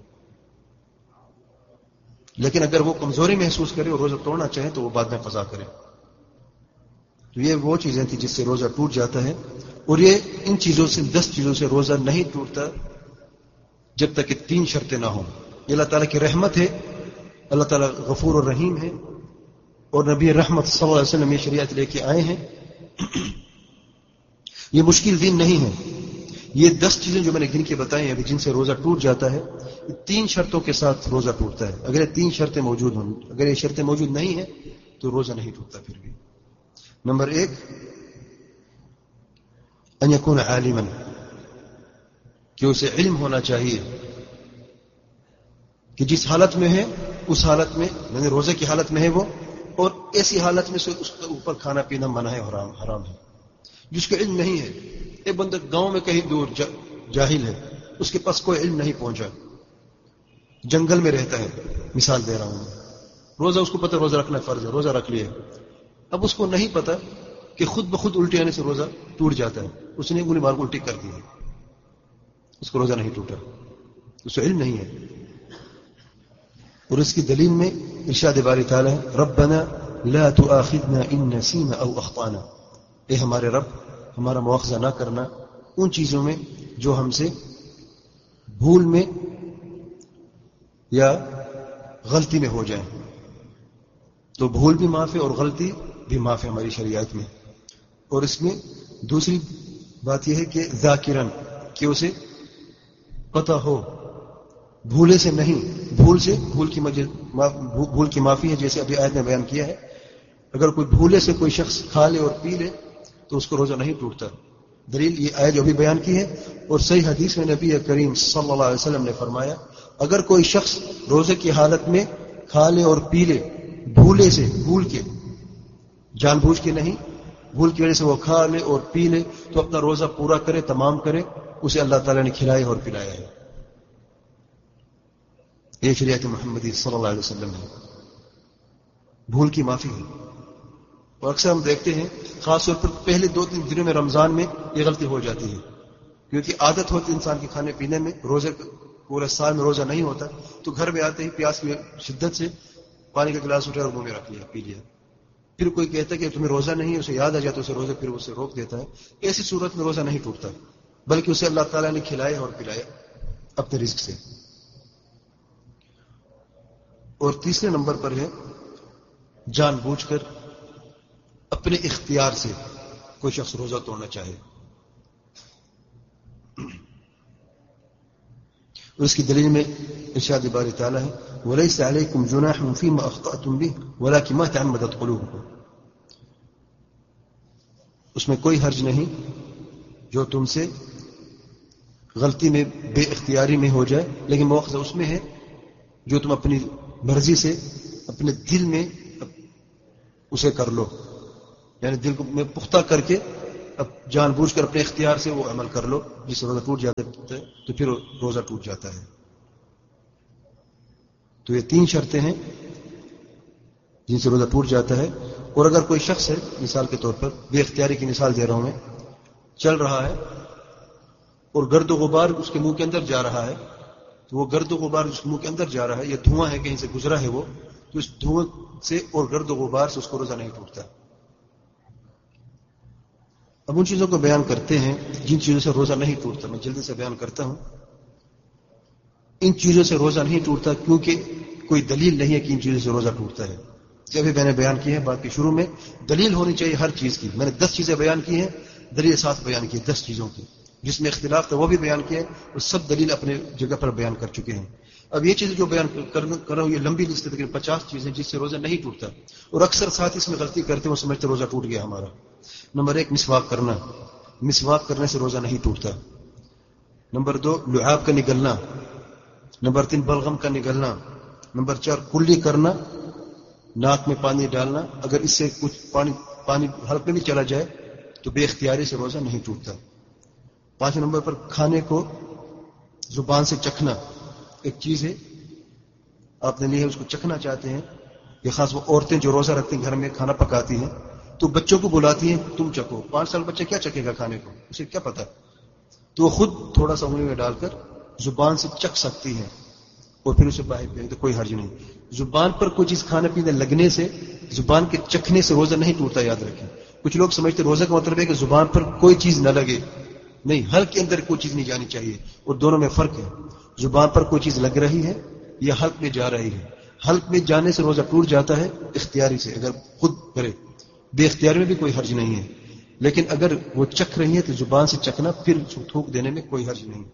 لیکن اگر وہ کمزوری محسوس کرے اور روزہ توڑنا چاہیں تو وہ بعد میں قضا کرے۔ تو یہ وہ چیزیں تھیں جس سے روزہ ٹوٹ جاتا ہے، اور یہ ان چیزوں سے دس چیزوں سے روزہ نہیں ٹوٹتا جب تک کہ تین شرطیں نہ ہوں۔ یہ اللہ تعالیٰ کی رحمت ہے، اللہ تعالیٰ غفور اور رحیم ہے، اور نبی رحمت صلی اللہ علیہ وسلم یہ شریعت لے کے آئے ہیں۔ یہ مشکل دین نہیں ہے۔ یہ دس چیزیں جو میں نے گن کے بتائی ہیں جن سے روزہ ٹوٹ جاتا ہے، تین شرطوں کے ساتھ روزہ ٹوٹتا ہے۔ اگر یہ تین شرطیں موجود ہوں، اگر یہ شرطیں موجود نہیں ہیں تو روزہ نہیں ٹوٹتا پھر بھی۔ نمبر ایک، ان یکون عالما، کہ اسے علم ہونا چاہیے کہ جس حالت میں ہے اس حالت میں، یعنی روزے کی حالت میں ہے وہ، اور ایسی حالت میں سے اس کے اوپر کھانا پینا منع ہے، حرام حرام ہے۔ جس کو علم نہیں ہے، ایک بندہ گاؤں میں کہیں دور جاہل ہے، اس کے پاس کوئی علم نہیں پہنچا، جنگل میں رہتا ہے، مثال دے رہا ہوں، روزہ اس کو پتہ روزہ رکھنا فرض ہے، روزہ رکھ لیا، اب اس کو نہیں پتا کہ خود بخود الٹی آنے سے روزہ ٹوٹ جاتا ہے، اس نے انگلی مار کو الٹی کر دی ہے، اس کو روزہ نہیں ٹوٹا، اس کو علم نہیں ہے۔ اور اس کی دلیل میں ارشاد باری تعالی ہے، ربنا لا تؤاخذنا ان نسینا او اخطانا، اے ہمارے رب ہمارا مواخذہ نہ کرنا ان چیزوں میں جو ہم سے بھول میں یا غلطی میں ہو جائیں۔ تو بھول بھی معاف ہے اور غلطی بھی معاف ہے ہماری شریعت میں۔ اور اس میں دوسری بات یہ ہے کہ ذاکرن، کہ اسے پتہ ہو، بھولے سے نہیں، بھول سے بھول کی مجل بھول کی معافی ہے، جیسے ابھی آیت نے بیان کیا ہے۔ اگر کوئی بھولے سے کوئی شخص کھا لے اور پی لے تو اس کو روزہ نہیں ٹوٹتا۔ دلیل یہ آیت جو بھی بیان کی ہے، اور صحیح حدیث میں نبی کریم صلی اللہ علیہ وسلم نے فرمایا، اگر کوئی شخص روزے کی حالت میں کھا لے اور پی لے، بھولے سے، بھول کے، جان بوجھ کے نہیں، بھول کی وجہ سے وہ کھا لے اور پی لے، تو اپنا روزہ پورا کرے، تمام کرے، اسے اللہ تعالیٰ نے کھلایا اور پلایا ہے۔ یہ شریعت محمدی صلی اللہ علیہ وسلم ہے، بھول کی معافی ہے۔ اور اکثر ہم دیکھتے ہیں خاص طور پر پہلے دو تین دنوں میں رمضان میں یہ غلطی ہو جاتی ہے، کیونکہ عادت ہوتی انسان کے کھانے پینے میں، روزے پورے سال میں روزہ نہیں ہوتا، تو گھر میں آتے ہی پیاس کی شدت سے پانی کا گلاس اٹھایا اور منہ میں رکھ لیا، پی لیا۔ پھر کوئی کہتا ہے کہ تمہیں روزہ نہیں ہے، اسے یاد آ جاتا ہے اسے روزہ، پھر اسے روک دیتا ہے۔ ایسی صورت میں روزہ نہیں ٹوٹتا، بلکہ اسے اللہ تعالیٰ نے کھلایا اور پلایا اپنے رزق سے۔ اور تیسرے نمبر پر ہے جان بوجھ کر اپنے اختیار سے کوئی شخص روزہ توڑنا چاہے۔ اور اس کی دلیل میں ارشاد باری تعالیٰ ہے، وَلَيْسَ عَلَيْكُمْ جُنَاحٌ فِيمَا أَخْطَأْتُمْ بِهِ وَلَكِنْ مَا تَعَمَّدَتْ قُلُوبُكُمْ، اس میں کوئی حرج نہیں جو تم سے غلطی میں، بے اختیاری میں ہو جائے، لیکن مواخذہ اس میں ہے جو تم اپنی مرضی سے اپنے دل میں اسے کر لو، یعنی دل کو میں پختہ کر کے اب جان بوجھ کر اپنے اختیار سے وہ عمل کر لو جس سے روزہ ٹوٹ جاتا ہے تو پھر روزہ ٹوٹ جاتا ہے. تو یہ تین شرطیں ہیں جن سے روزہ ٹوٹ جاتا ہے. اور اگر کوئی شخص ہے مثال کے طور پر بے اختیاری کی مثال دے رہا ہوں میں, چل رہا ہے اور گرد و غبار اس کے منہ کے اندر جا رہا ہے, تو وہ گرد و غبار اس منہ کے اندر جا رہا ہے یا دھواں ہے کہیں سے گزرا ہے وہ, تو اس دھواں سے اور گرد و غبار سے اس کو روزہ نہیں ٹوٹتا. اب ان چیزوں کو بیان کرتے ہیں جن چیزوں سے روزہ نہیں ٹوٹتا. میں جلدی سے بیان کرتا ہوں. ان چیزوں سے روزہ نہیں ٹوٹتا کیونکہ کوئی دلیل نہیں ہے کہ ان چیزوں سے روزہ ٹوٹتا ہے. جب میں نے بیان کی ہے بات کے شروع میں, دلیل ہونی چاہیے ہر چیز کی. میں نے دس چیزیں بیان کی ہیں, دلیل ساتھ بیان کی دس چیزوں کی, جس میں اختلاف تھا وہ بھی بیان کیا ہے, اور سب دلیل اپنے جگہ پر بیان کر چکے ہیں. اب یہ چیزیں جو بیان کر رہا ہوں یہ لمبی لسٹ ہے, تقریباً پچاس چیزیں جس سے روزہ نہیں ٹوٹتا, اور اکثر ساتھ اس میں غلطی کرتے ہیں, وہ سمجھتے روزہ ٹوٹ گیا ہمارا. نمبر ایک مسواک کرنا, مسواک کرنے سے روزہ نہیں ٹوٹتا. نمبر دو لعاب کا نگلنا. نمبر تین بلغم کا نگلنا. نمبر چار کلی کرنا, ناک میں پانی ڈالنا. اگر اس سے کچھ پانی پانی حلق میں بھی چلا جائے تو بے اختیاری سے روزہ نہیں ٹوٹتا. پانچ نمبر پر کھانے کو زبان سے چکھنا. ایک چیز ہے آپ نے لی ہے, اس کو چکھنا چاہتے ہیں, یہ خاص وہ عورتیں جو روزہ رکھتی ہیں گھر میں کھانا پکاتی ہیں تو بچوں کو بلاتی ہیں تم چکھو. پانچ سال بچہ کیا چکھے گا کھانے کو, اسے کیا پتا, تو وہ خود تھوڑا سا انگلی میں ڈال کر زبان سے چکھ سکتی ہیں اور پھر اسے باہر پھینک دے, کوئی حرج نہیں. زبان پر کوئی چیز کھانے پینے لگنے سے, زبان کے چکھنے سے روزہ نہیں ٹوٹتا, یاد رکھیں. کچھ لوگ سمجھتے روزہ کا مطلب ہے کہ زبان پر کوئی چیز نہ لگے. نہیں, حلق کے اندر کوئی چیز نہیں جانی چاہیے, اور دونوں میں فرق ہے. زبان پر کوئی چیز لگ رہی ہے یا حلق میں جا رہی ہے. حلق میں جانے سے روزہ ٹوٹ جاتا ہے اختیاری سے, اگر خود کرے. بے اختیاری میں بھی کوئی حرج نہیں ہے, لیکن اگر وہ چکھ رہی ہے تو زبان سے چکھنا, پھر تھوک دینے میں کوئی حرج نہیں.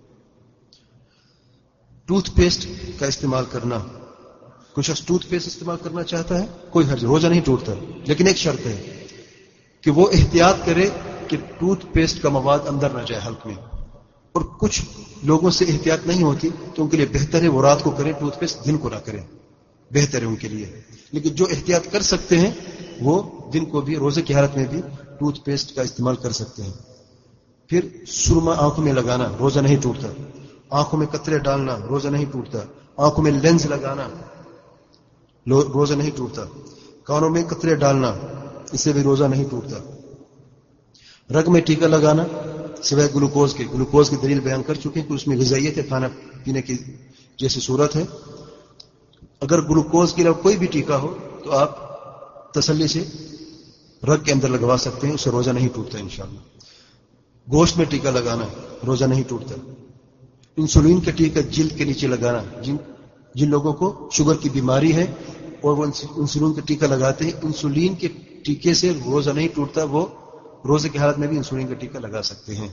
ٹوتھ پیسٹ کا استعمال کرنا. کوئی شخص ٹوتھ پیسٹ استعمال کرنا چاہتا ہے, کوئی حرج, روزہ نہیں ٹوٹتا, لیکن ایک شرط ہے کہ وہ احتیاط کرے کہ ٹوتھ پیسٹ کا مواد اندر نہ جائے حلق میں. اور کچھ لوگوں سے احتیاط نہیں ہوتی تو ان کے لیے بہتر ہے وہ رات کو کریں ٹوتھ پیسٹ, دن کو نہ کریں, بہتر ہے ان کے لیے. لیکن جو احتیاط کر سکتے ہیں وہ دن کو بھی, روزے کی حالت میں بھی ٹوتھ پیسٹ کا استعمال کر سکتے ہیں. پھر سرما آنکھوں میں لگانا, روزہ نہیں ٹوٹتا. آنکھوں میں قطرے ڈالنا, روزہ نہیں ٹوٹتا. آنکھوں میں لینز لگانا, روزہ نہیں ٹوٹتا. کانوں میں قطرے ڈالنا, اس سے بھی روزہ نہیں ٹوٹتا. رگ میں ٹیکا لگانا سوائے گلوکوز کے, گلوکوز کی دلیل بیان کر چکے ہیں کہ اس میں غذائیت ہے, کھانا پینے کی جیسی صورت ہے. اگر گلوکوز کے علاوہ کوئی بھی ٹیکا ہو تو آپ تسلی سے رگ کے اندر لگوا سکتے ہیں, اس سے روزہ نہیں ٹوٹتا انشاءاللہ. گوشت میں ٹیکا لگانا, روزہ نہیں ٹوٹتا. انسولین کا ٹیکا جلد کے نیچے لگانا, جن جن لوگوں کو شوگر کی بیماری ہے اور وہ انسولین کا ٹیکا لگاتے ہیں, انسولین کے ٹیکے سے روزہ نہیں ٹوٹتا, وہ روزے کی حالت میں بھی انسولین کا ٹیکا لگا سکتے ہیں.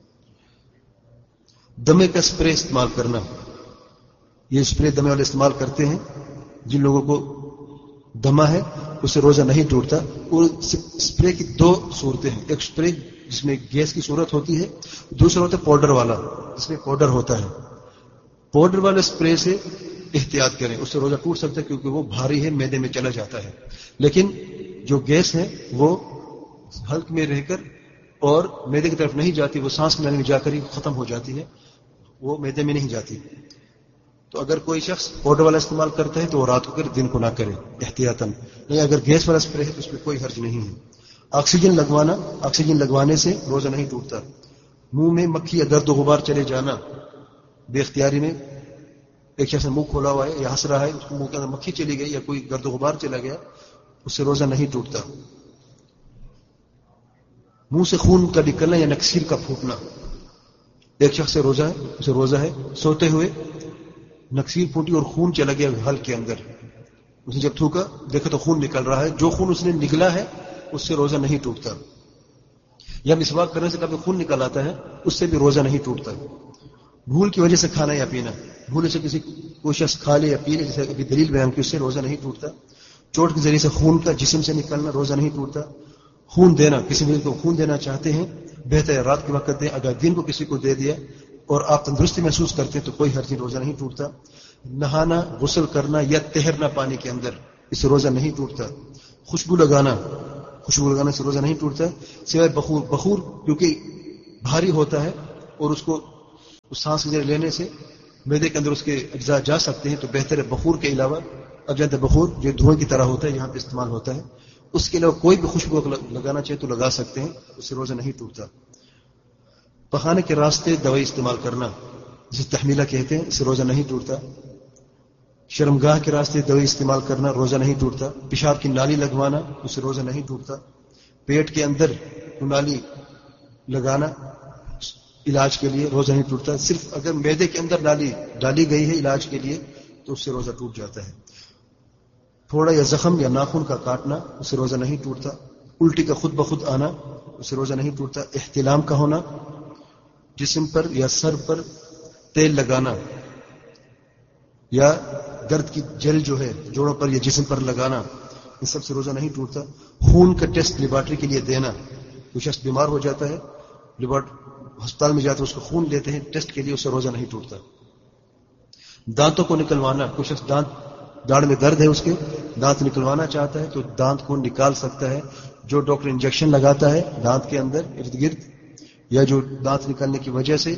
دمے کا اسپرے استعمال کرنا, یہ اسپرے دمے والے استعمال کرتے ہیں جن لوگوں کو دمہ ہے, اس سے روزہ نہیں ٹوٹتا. اور اسپرے کی دو صورتیں ہیں, ایک اسپرے جس میں گیس کی صورت ہوتی ہے, دوسرا ہوتا ہے پاؤڈر والا جس میں پاؤڈر ہوتا ہے. پاؤڈر والے اسپرے سے احتیاط کریں, اس سے روزہ ٹوٹ سکتا ہے کیونکہ وہ بھاری ہے, میدے میں چلا جاتا ہے. لیکن جو گیس ہے وہ حلق میں رہ کر اور میدے کی طرف نہیں جاتی, وہ سانس لینے میں جا کر ہی ختم ہو جاتی ہے, وہ میدے میں نہیں جاتی. تو اگر کوئی شخص پاؤڈر والا استعمال کرتا ہے تو وہ رات کو کرے, دن کو نہ کرے احتیاطاً. نہیں, اگر گیس والا اسپرے ہے تو اس میں کوئی حرج نہیں ہے. آکسیجن لگوانا, آکسیجن لگوانے سے روزہ نہیں ٹوٹتا. منہ میں مکھی یا گرد و غبار چلے جانا بے اختیاری میں, ایک شخص نے منہ کھولا ہوا ہے یا ہنس رہا ہے, اس کو منہ کے اندر مکھی چلی گئی یا کوئی گرد و غبار چلا گیا, اس سے روزہ نہیں ٹوٹتا. منہ سے خون کا نکلنا یا نکسیر کا پھوٹنا, ایک شخص سے روزہ ہے, اسے روزہ ہے, سوتے ہوئے نکسیر پھوٹی اور خون چلا گیا حلق کے اندر, اس نے جب تھوکا دیکھا تو خون نکل رہا ہے, جو خون اس نے نکلا ہے اس سے روزہ نہیں ٹوٹتا. یا مسواک کرنے سے کبھی خون نکل آتا ہے, اس سے بھی روزہ نہیں ٹوٹتا. بھول کی وجہ سے کھانا یا پینا, بھولے سے کسی کوئی شخص کھا لے یا پی لے, جیسے ابھی دلیل بیان کی, اس سے روزہ نہیں ٹوٹتا. چوٹ کے ذریعے سے خون کا جسم سے نکلنا, روزہ نہیں ٹوٹتا. خون دینا, کسی بھی کو خون دینا چاہتے ہیں بہتر ہے رات کے وقت دیں, اگر دن کو کسی کو دے دیا اور آپ تندرستی محسوس کرتے ہیں تو کوئی حرج نہیں, روزہ نہیں ٹوٹتا. نہانا, غسل کرنا یا تیرنا پانی کے اندر, اس سے روزہ نہیں ٹوٹتا. خوشبو لگانا, خوشبو لگانے سے روزہ نہیں ٹوٹتا ہے سوائے بخور. بخور کیونکہ بھاری ہوتا ہے اور اس کو اس سانس کے ذریعے لینے سے معدے کے اندر اس کے اجزاء جا سکتے ہیں، تو بہتر ہے بخور کے علاوہ. اب جانتے بخور جو دھوئیں کی طرح ہوتا ہے یہاں پہ استعمال ہوتا ہے، اس کے علاوہ کوئی بھی خوشبو لگانا چاہے تو لگا سکتے ہیں، اس سے روزہ نہیں ٹوٹتا. پخانے کے راستے دوائی استعمال کرنا جسے تحمیلہ کہتے ہیں، اس سے روزہ نہیں ٹوٹتا. شرمگاہ کے راستے دوائی استعمال کرنا روزہ نہیں ٹوٹتا. پیشاب کی نالی لگوانا اس سے روزہ نہیں ٹوٹتا. پیٹ کے اندر نالی لگانا علاج کے لیے روزہ نہیں ٹوٹتا. صرف اگر معدے کے اندر نالی ڈالی گئی ہے علاج کے لیے تو اس سے روزہ ٹوٹ جاتا ہے. تھوڑا یا زخم یا ناخن کا کاٹنا اس سے روزہ نہیں ٹوٹتا. الٹی کا خود بخود آنا اس سے روزہ نہیں ٹوٹتا. احتلام کا ہونا، جسم پر یا سر پر تیل لگانا یا درد کی جل جو ہے جوڑوں پر یا جسم پر لگانا، ان سب سے روزہ نہیں ٹوٹتا. خون کا ٹیسٹ لیبارٹری کے لیے دینا، کوئی شخص بیمار ہو جاتا ہے ہسپتال میں جاتا ہے اس کو خون لیتے ہیں ٹیسٹ کے لیے، اس سے روزہ نہیں ٹوٹتا. دانتوں کو نکلوانا، کوئی شخص دانت داڑھ میں درد ہے اس کے دانت نکلوانا چاہتا ہے تو دانت کو نکال سکتا ہے. جو ڈاکٹر انجیکشن لگاتا ہے دانت کے اندر ارد گرد یا جو دانت نکالنے کی وجہ سے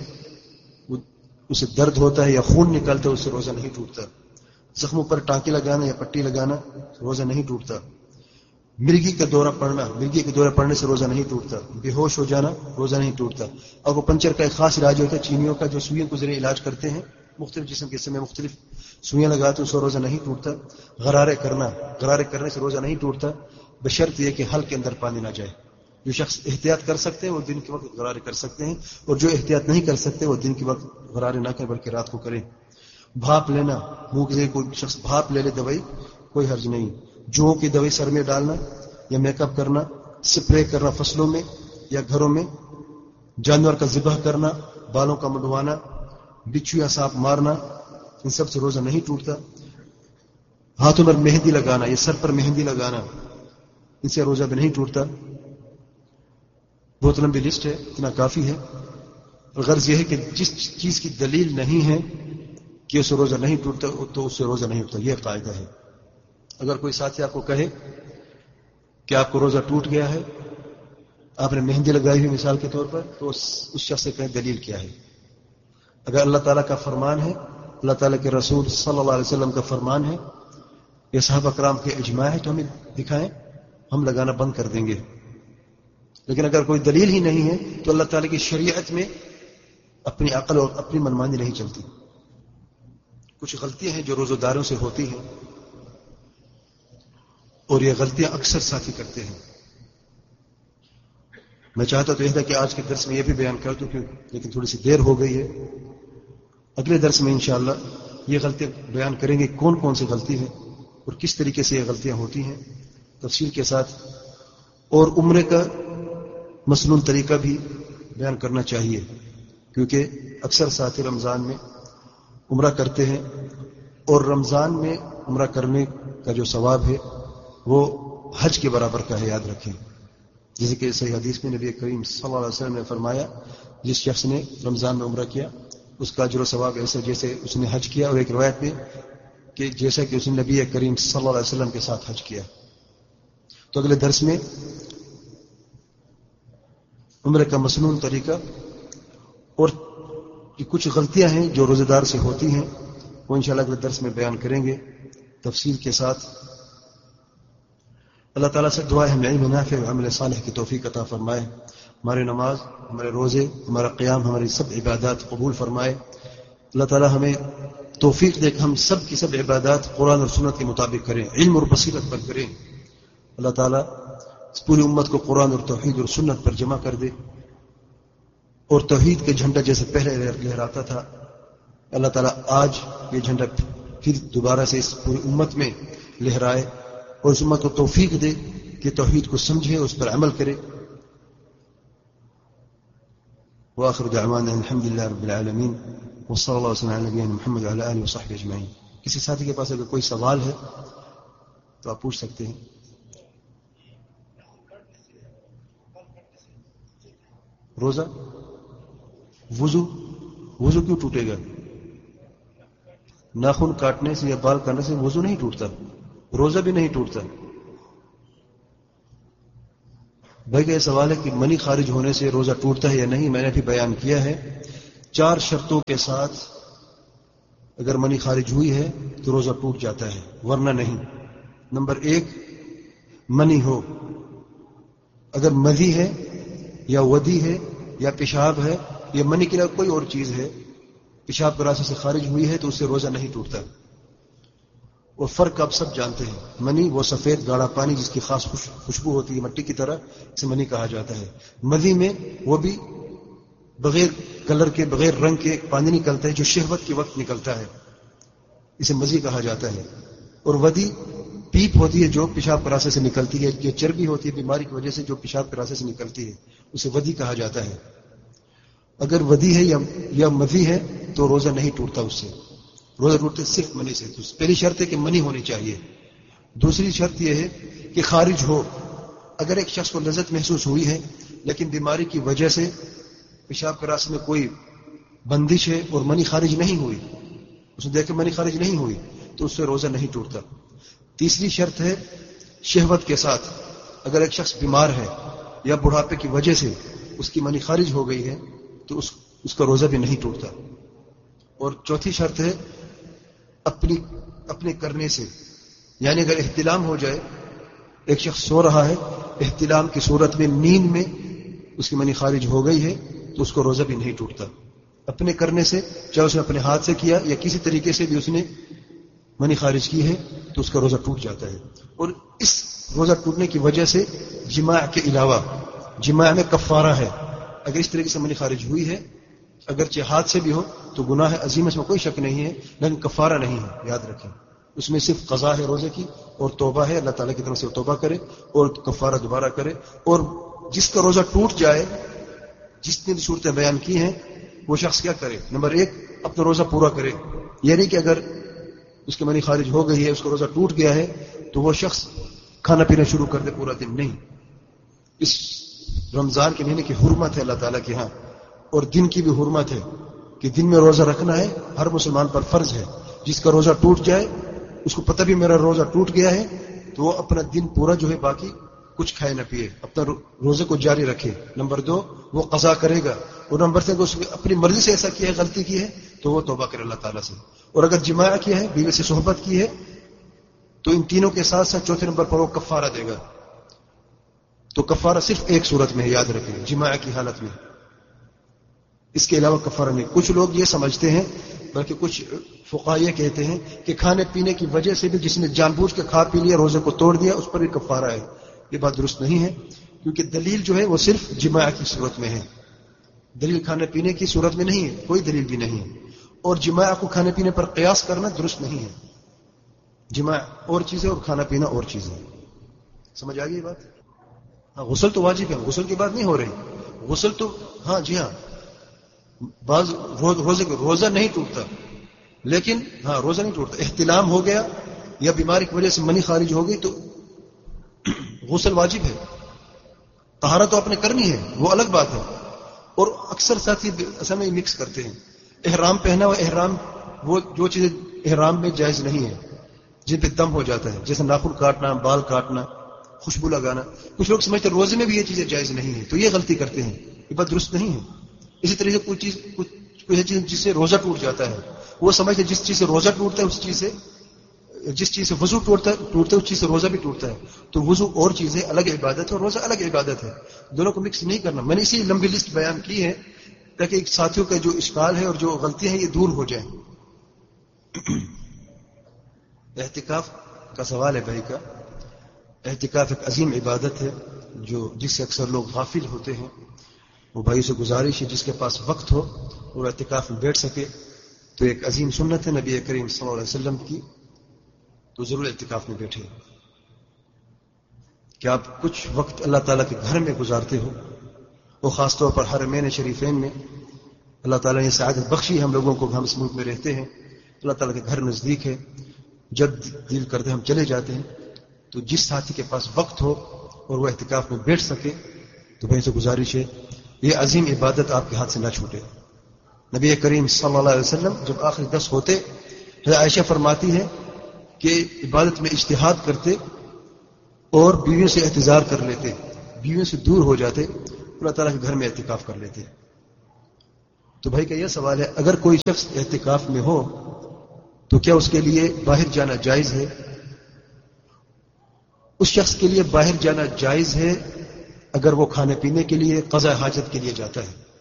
اسے درد ہوتا ہے یا خون نکلتا ہے اس سے روزہ نہیں ٹوٹتا. زخموں پر ٹانکے لگانا یا پٹی لگانا روزہ نہیں ٹوٹتا. مرگی کا دورہ پڑنا، مرگی کے دورہ پڑنے سے روزہ نہیں ٹوٹتا. بے ہوش ہو جانا روزہ نہیں ٹوٹتا. اور وہ پنچر کا ایک خاص علاج ہوتا ہے چینیوں کا، جو سوئیوں کے ذریعے علاج کرتے ہیں، مختلف جسم کے حصے میں مختلف سوئیاں لگاتے ہیں، اس سے روزہ نہیں ٹوٹتا. غرارے کرنا، غرارے کرنے سے روزہ نہیں ٹوٹتا بشرط یہ کہ حل کے اندر پانی نہ جائے. جو شخص احتیاط کر سکتے ہیں وہ دن کے وقت غرارے کر سکتے ہیں، اور جو احتیاط نہیں کر سکتے وہ دن کے وقت غرارے نہ کریں بلکہ رات کو کریں. بھاپ لینا، منہ کے ذریعے کوئی شخص بھاپ لے لے دوائی، کوئی حرج نہیں. جو کی دوائی سر میں ڈالنا یا میک اپ کرنا، سپرے کرنا فصلوں میں یا گھروں میں، جانور کا ذبح کرنا، بالوں کا منڈوانا، بچھو یا سانپ مارنا، ان سب سے روزہ نہیں ٹوٹتا. ہاتھوں پر مہندی لگانا یا سر پر مہندی لگانا، ان سے روزہ بھی نہیں ٹوٹتا. بہت لمبی لسٹ ہے، اتنا کافی ہے. غرض یہ ہے کہ جس چیز کی دلیل نہیں ہے کہ اس سے روزہ نہیں ٹوٹتا تو اس سے روزہ نہیں ہوتا، یہ قاعدہ ہے. اگر کوئی ساتھی آپ کو کہے کہ آپ کو روزہ ٹوٹ گیا ہے، آپ نے مہندی لگائی ہوئی مثال کے طور پر، تو اس شخص سے کہیں دلیل کیا ہے. اگر اللہ تعالیٰ کا فرمان ہے، اللہ تعالیٰ کے رسول صلی اللہ علیہ وسلم کا فرمان ہے، یہ صحابہ کرام کے اجماع ہے تو ہمیں دکھائیں، ہم لگانا بند کر دیں گے. لیکن اگر کوئی دلیل ہی نہیں ہے تو اللہ تعالیٰ کی شریعت میں اپنی عقل اور اپنی منمانی نہیں چلتی. کچھ غلطیاں ہیں جو روزہ داروں سے ہوتی ہیں، اور یہ غلطیاں اکثر ساتھی کرتے ہیں. میں چاہتا تو یہ تھا کہ آج کے درس میں یہ بھی بیان کر دوں، لیکن تھوڑی سی دیر ہو گئی ہے. اگلے درس میں انشاءاللہ یہ غلطیاں بیان کریں گے، کون کون سی غلطی ہے اور کس طریقے سے یہ غلطیاں ہوتی ہیں تفصیل کے ساتھ. اور عمرے کا مسنون طریقہ بھی بیان کرنا چاہیے، کیونکہ اکثر ساتھی رمضان میں عمرہ کرتے ہیں، اور رمضان میں عمرہ کرنے کا جو ثواب ہے وہ حج کے برابر کا ہے، یاد رکھیں. جیسے کہ صحیح حدیث میں نبی کریم صلی اللہ علیہ وسلم نے فرمایا، جس شخص نے رمضان میں عمرہ کیا اس کا اجر و ثواب ایسا جیسے اس نے حج کیا. اور ایک روایت میں کہ جیسا کہ اس نے نبی کریم صلی اللہ علیہ وسلم کے ساتھ حج کیا. تو اگلے درس میں عمرے کا مسنون طریقہ اور کچھ غلطیاں ہیں جو روزہ دار سے ہوتی ہیں وہ انشاءاللہ اگلے درس میں بیان کریں گے تفصیل کے ساتھ. اللہ تعالیٰ سے دعا ہے ہمیں علم نافع و عمل صالح کی توفیق عطا فرمائے. ہماری نماز، ہمارے روزے، ہمارا قیام، ہماری سب عبادات قبول فرمائے. اللہ تعالیٰ ہمیں توفیق دے کہ ہم سب کی سب عبادات قرآن اور سنت کے مطابق کریں، علم اور بصیرت پر کریں. اللہ تعالیٰ اس پوری امت کو قرآن اور توحید اور سنت پر جمع کر دے، اور توحید کے جھنڈا جیسے پہلے لہراتا تھا، اللہ تعالیٰ آج یہ جھنڈا پھر دوبارہ سے اس پوری امت میں لہرائے، اور اس امت کو توفیق دے کہ توحید کو سمجھے، اس پر عمل کرے. وآخر دعوانا الحمد للہ رب العالمین وصلی اللہ وسلم علی نبینا محمد وعلی آلہ وصحبہ اجمعین. کسی ساتھی کے پاس اگر کوئی سوال ہے تو آپ پوچھ سکتے ہیں. روزہ وضو وضو کیوں ٹوٹے گا؟ ناخن کاٹنے سے یا بال کاٹنے سے وضو نہیں ٹوٹتا، روزہ بھی نہیں ٹوٹتا. بھائی کا یہ سوال ہے کہ منی خارج ہونے سے روزہ ٹوٹتا ہے یا نہیں. میں نے ابھی بیان کیا ہے چار شرطوں کے ساتھ اگر منی خارج ہوئی ہے تو روزہ ٹوٹ جاتا ہے ورنہ نہیں. نمبر ایک منی ہو, اگر مذی ہے یا ودی ہے یا پیشاب ہے یا منی کے علاوہ کوئی اور چیز ہے پیشاب کے راستے سے خارج ہوئی ہے تو اس سے روزہ نہیں ٹوٹتا. اور فرق آپ سب جانتے ہیں, منی وہ سفید گاڑھا پانی جس کی خاص خوشبو ہوتی ہے مٹی کی طرح, اسے منی کہا جاتا ہے. مذی میں وہ بھی بغیر کلر کے بغیر رنگ کے پانی نکلتا ہے جو شہوت کے وقت نکلتا ہے, اسے مذی کہا جاتا ہے. اور ودی پیپ ہوتی ہے جو پیشاب کے راستے سے نکلتی ہے, یہ چربی ہوتی ہے بیماری کی وجہ سے جو پیشاب کے راستے سے نکلتی ہے, اسے ودی کہا جاتا ہے. اگر ودی ہے یا یا مذی ہے تو روزہ نہیں ٹوٹتا, اس سے روزہ ٹوٹتے صرف منی سے. تو پہلی شرط ہے کہ منی ہونی چاہیے. دوسری شرط یہ ہے کہ خارج ہو. اگر ایک شخص کو لذت محسوس ہوئی ہے لیکن بیماری کی وجہ سے پیشاب کے راستے میں کوئی بندش ہے اور منی خارج نہیں ہوئی, اس نے دیکھا منی خارج نہیں ہوئی تو اس سے روزہ نہیں ٹوٹتا. تیسری شرط ہے شہوت کے ساتھ. اگر ایک شخص بیمار ہے یا بڑھاپے کی وجہ سے اس کی منی خارج ہو گئی ہے تو اس اس کا روزہ بھی نہیں ٹوٹتا. اور چوتھی شرط ہے اپنی اپنے کرنے سے, یعنی اگر احتلام ہو جائے, ایک شخص سو رہا ہے احتلام کی صورت میں نیند میں اس کی منی خارج ہو گئی ہے تو اس کو روزہ بھی نہیں ٹوٹتا. اپنے کرنے سے, چاہے اس نے اپنے ہاتھ سے کیا یا کسی طریقے سے بھی اس نے منی خارج کی ہے تو اس کا روزہ ٹوٹ جاتا ہے. اور اس روزہ ٹوٹنے کی وجہ سے جماع کے علاوہ جماع میں کفارہ ہے. اگر اس طریقے سے منی خارج ہوئی ہے اگرچہ ہاتھ سے بھی ہو تو گناہ عظیم, اس میں کوئی شک نہیں ہے, لیکن کفارہ نہیں ہے, یاد رکھیں. اس میں صرف قضا ہے روزے کی اور توبہ ہے, اللہ تعالیٰ کی طرف سے توبہ کرے اور کفارہ دوبارہ کرے. اور جس کا روزہ ٹوٹ جائے, جس نے بھی صورتیں بیان کی ہیں, وہ شخص کیا کرے؟ نمبر ایک اپنا روزہ پورا کرے. یعنی کہ اگر اس کی منی خارج ہو گئی ہے, اس کا روزہ ٹوٹ گیا ہے, تو وہ شخص کھانا پینا شروع کر دے پورا دن نہیں. اس رمضان کے مہینے کی حرمت ہے اللہ تعالیٰ کے ہاں, اور دن کی بھی حرمت ہے کہ دن میں روزہ رکھنا ہے, ہر مسلمان پر فرض ہے. جس کا روزہ ٹوٹ جائے, اس کو پتہ بھی میرا روزہ ٹوٹ گیا ہے, تو وہ اپنا دن پورا جو ہے باقی کچھ کھائے نہ پیے, اپنا روزے کو جاری رکھے. نمبر دو وہ قضا کرے گا. اور نمبر تین اس نے اپنی مرضی سے ایسا کیا ہے, غلطی کی ہے, تو وہ توبہ کرے اللہ تعالیٰ سے. اور اگر جماع کیا ہے, بیوی سے صحبت کی ہے, تو ان تینوں کے ساتھ ساتھ چوتھے نمبر پر وہ کفارہ دے گا. تو کفارہ صرف ایک صورت میں ہے, یاد رکھیں, جماع کی حالت میں. اس کے علاوہ کفارہ نہیں. کچھ لوگ یہ سمجھتے ہیں, بلکہ کچھ فقہاء یہ کہتے ہیں کہ کھانے پینے کی وجہ سے بھی جس نے جان بوجھ کے کھا پی لیا, روزے کو توڑ دیا, اس پر بھی کفارہ ہے. یہ بات درست نہیں ہے, کیونکہ دلیل جو ہے وہ صرف جماع کی صورت میں ہے, دلیل کھانے پینے کی صورت میں نہیں ہے, کوئی دلیل بھی نہیں ہے. اور جماع کو کھانے پینے پر قیاس کرنا درست نہیں ہے. جماع اور چیز ہے اور کھانا پینا اور چیز ہے. سمجھ آ گئی یہ بات؟ ہاں, غسل تو واجب ہے, غسل کی بات نہیں ہو رہی. غسل تو ہاں جی ہاں, بعض روزے کو روزہ نہیں ٹوٹتا, لیکن ہاں روزہ نہیں ٹوٹتا. احتلام ہو گیا یا بیماری کی وجہ سے منی خارج ہو گئی تو غسل واجب ہے. طہارت تو آپ نے کرنی ہے, وہ الگ بات ہے. اور اکثر ساتھی اصل میں مکس کرتے ہیں. احرام پہنا ہوا, احرام وہ جو چیزیں احرام میں جائز نہیں ہے, جن پہ دم ہو جاتا ہے, جیسے ناخن کاٹنا, بال کاٹنا, خوشبو لگانا. کچھ لوگ سمجھتے ہیں روزے میں بھی یہ چیزیں جائز نہیں ہیں, تو یہ غلطی کرتے ہیں, یہ بات درست نہیں ہے. اسی طرح سے کوئی چیز کوئی چیز جس سے روزہ ٹوٹ جاتا ہے, وہ سمجھتے ہیں جس چیز سے روزہ ٹوٹتا ہے اس چیز سے جس چیز سے وضو ٹوٹتا ہے ٹوٹتا ہے اس چیز سے روزہ بھی ٹوٹتا ہے. تو وضو اور چیز ہے, الگ عبادت ہے, اور روزہ الگ عبادت ہے. دونوں کو مکس نہیں کرنا. میں نے اسی لمبی لسٹ بیان کی ہے تاکہ ایک ساتھیوں کا جو اشکال ہے اور جو غلطیاں ہیں یہ دور ہو جائیں. اعتکاف کا سوال ہے بھائی کا. اعتکاف ایک عظیم عبادت ہے جو جس سے اکثر لوگ غافل ہوتے ہیں. وہ بھائی سے گزارش ہے جس کے پاس وقت ہو اور اعتکاف میں بیٹھ سکے تو ایک عظیم سنت ہے نبی کریم صلی اللہ علیہ وسلم کی, تو ضرور اعتکاف میں بیٹھے. کہ آپ کچھ وقت اللہ تعالیٰ کے گھر میں گزارتے ہو, وہ خاص طور پر حرمین شریفین میں. اللہ تعالیٰ نے سعادت بخشی ہم لوگوں کو, ہم اس ملک میں رہتے ہیں, اللہ تعالیٰ کے گھر نزدیک ہے, جب دل کرتے ہم چلے جاتے ہیں. تو جس ساتھی کے پاس وقت ہو اور وہ اعتکاف میں بیٹھ سکے تو بھائی سے گزارش ہے یہ عظیم عبادت آپ کے ہاتھ سے نہ چھوٹے. نبی کریم صلی اللہ علیہ وسلم جب آخری دس ہوتے, عائشہ فرماتی ہے کہ عبادت میں اجتہاد کرتے اور بیویوں سے احتضار کر لیتے. بیویوں سے دور ہو جاتے اللہ تعالیٰ کے گھر میں اعتکاف کر لیتے. تو بھائی کا یہ سوال ہے اگر کوئی شخص اعتکاف میں ہو تو کیا اس کے لیے باہر جانا جائز ہے؟ اس شخص کے لیے باہر جانا جائز ہے اگر وہ کھانے پینے کے لیے قضاء حاجت کے لیے جاتا ہے.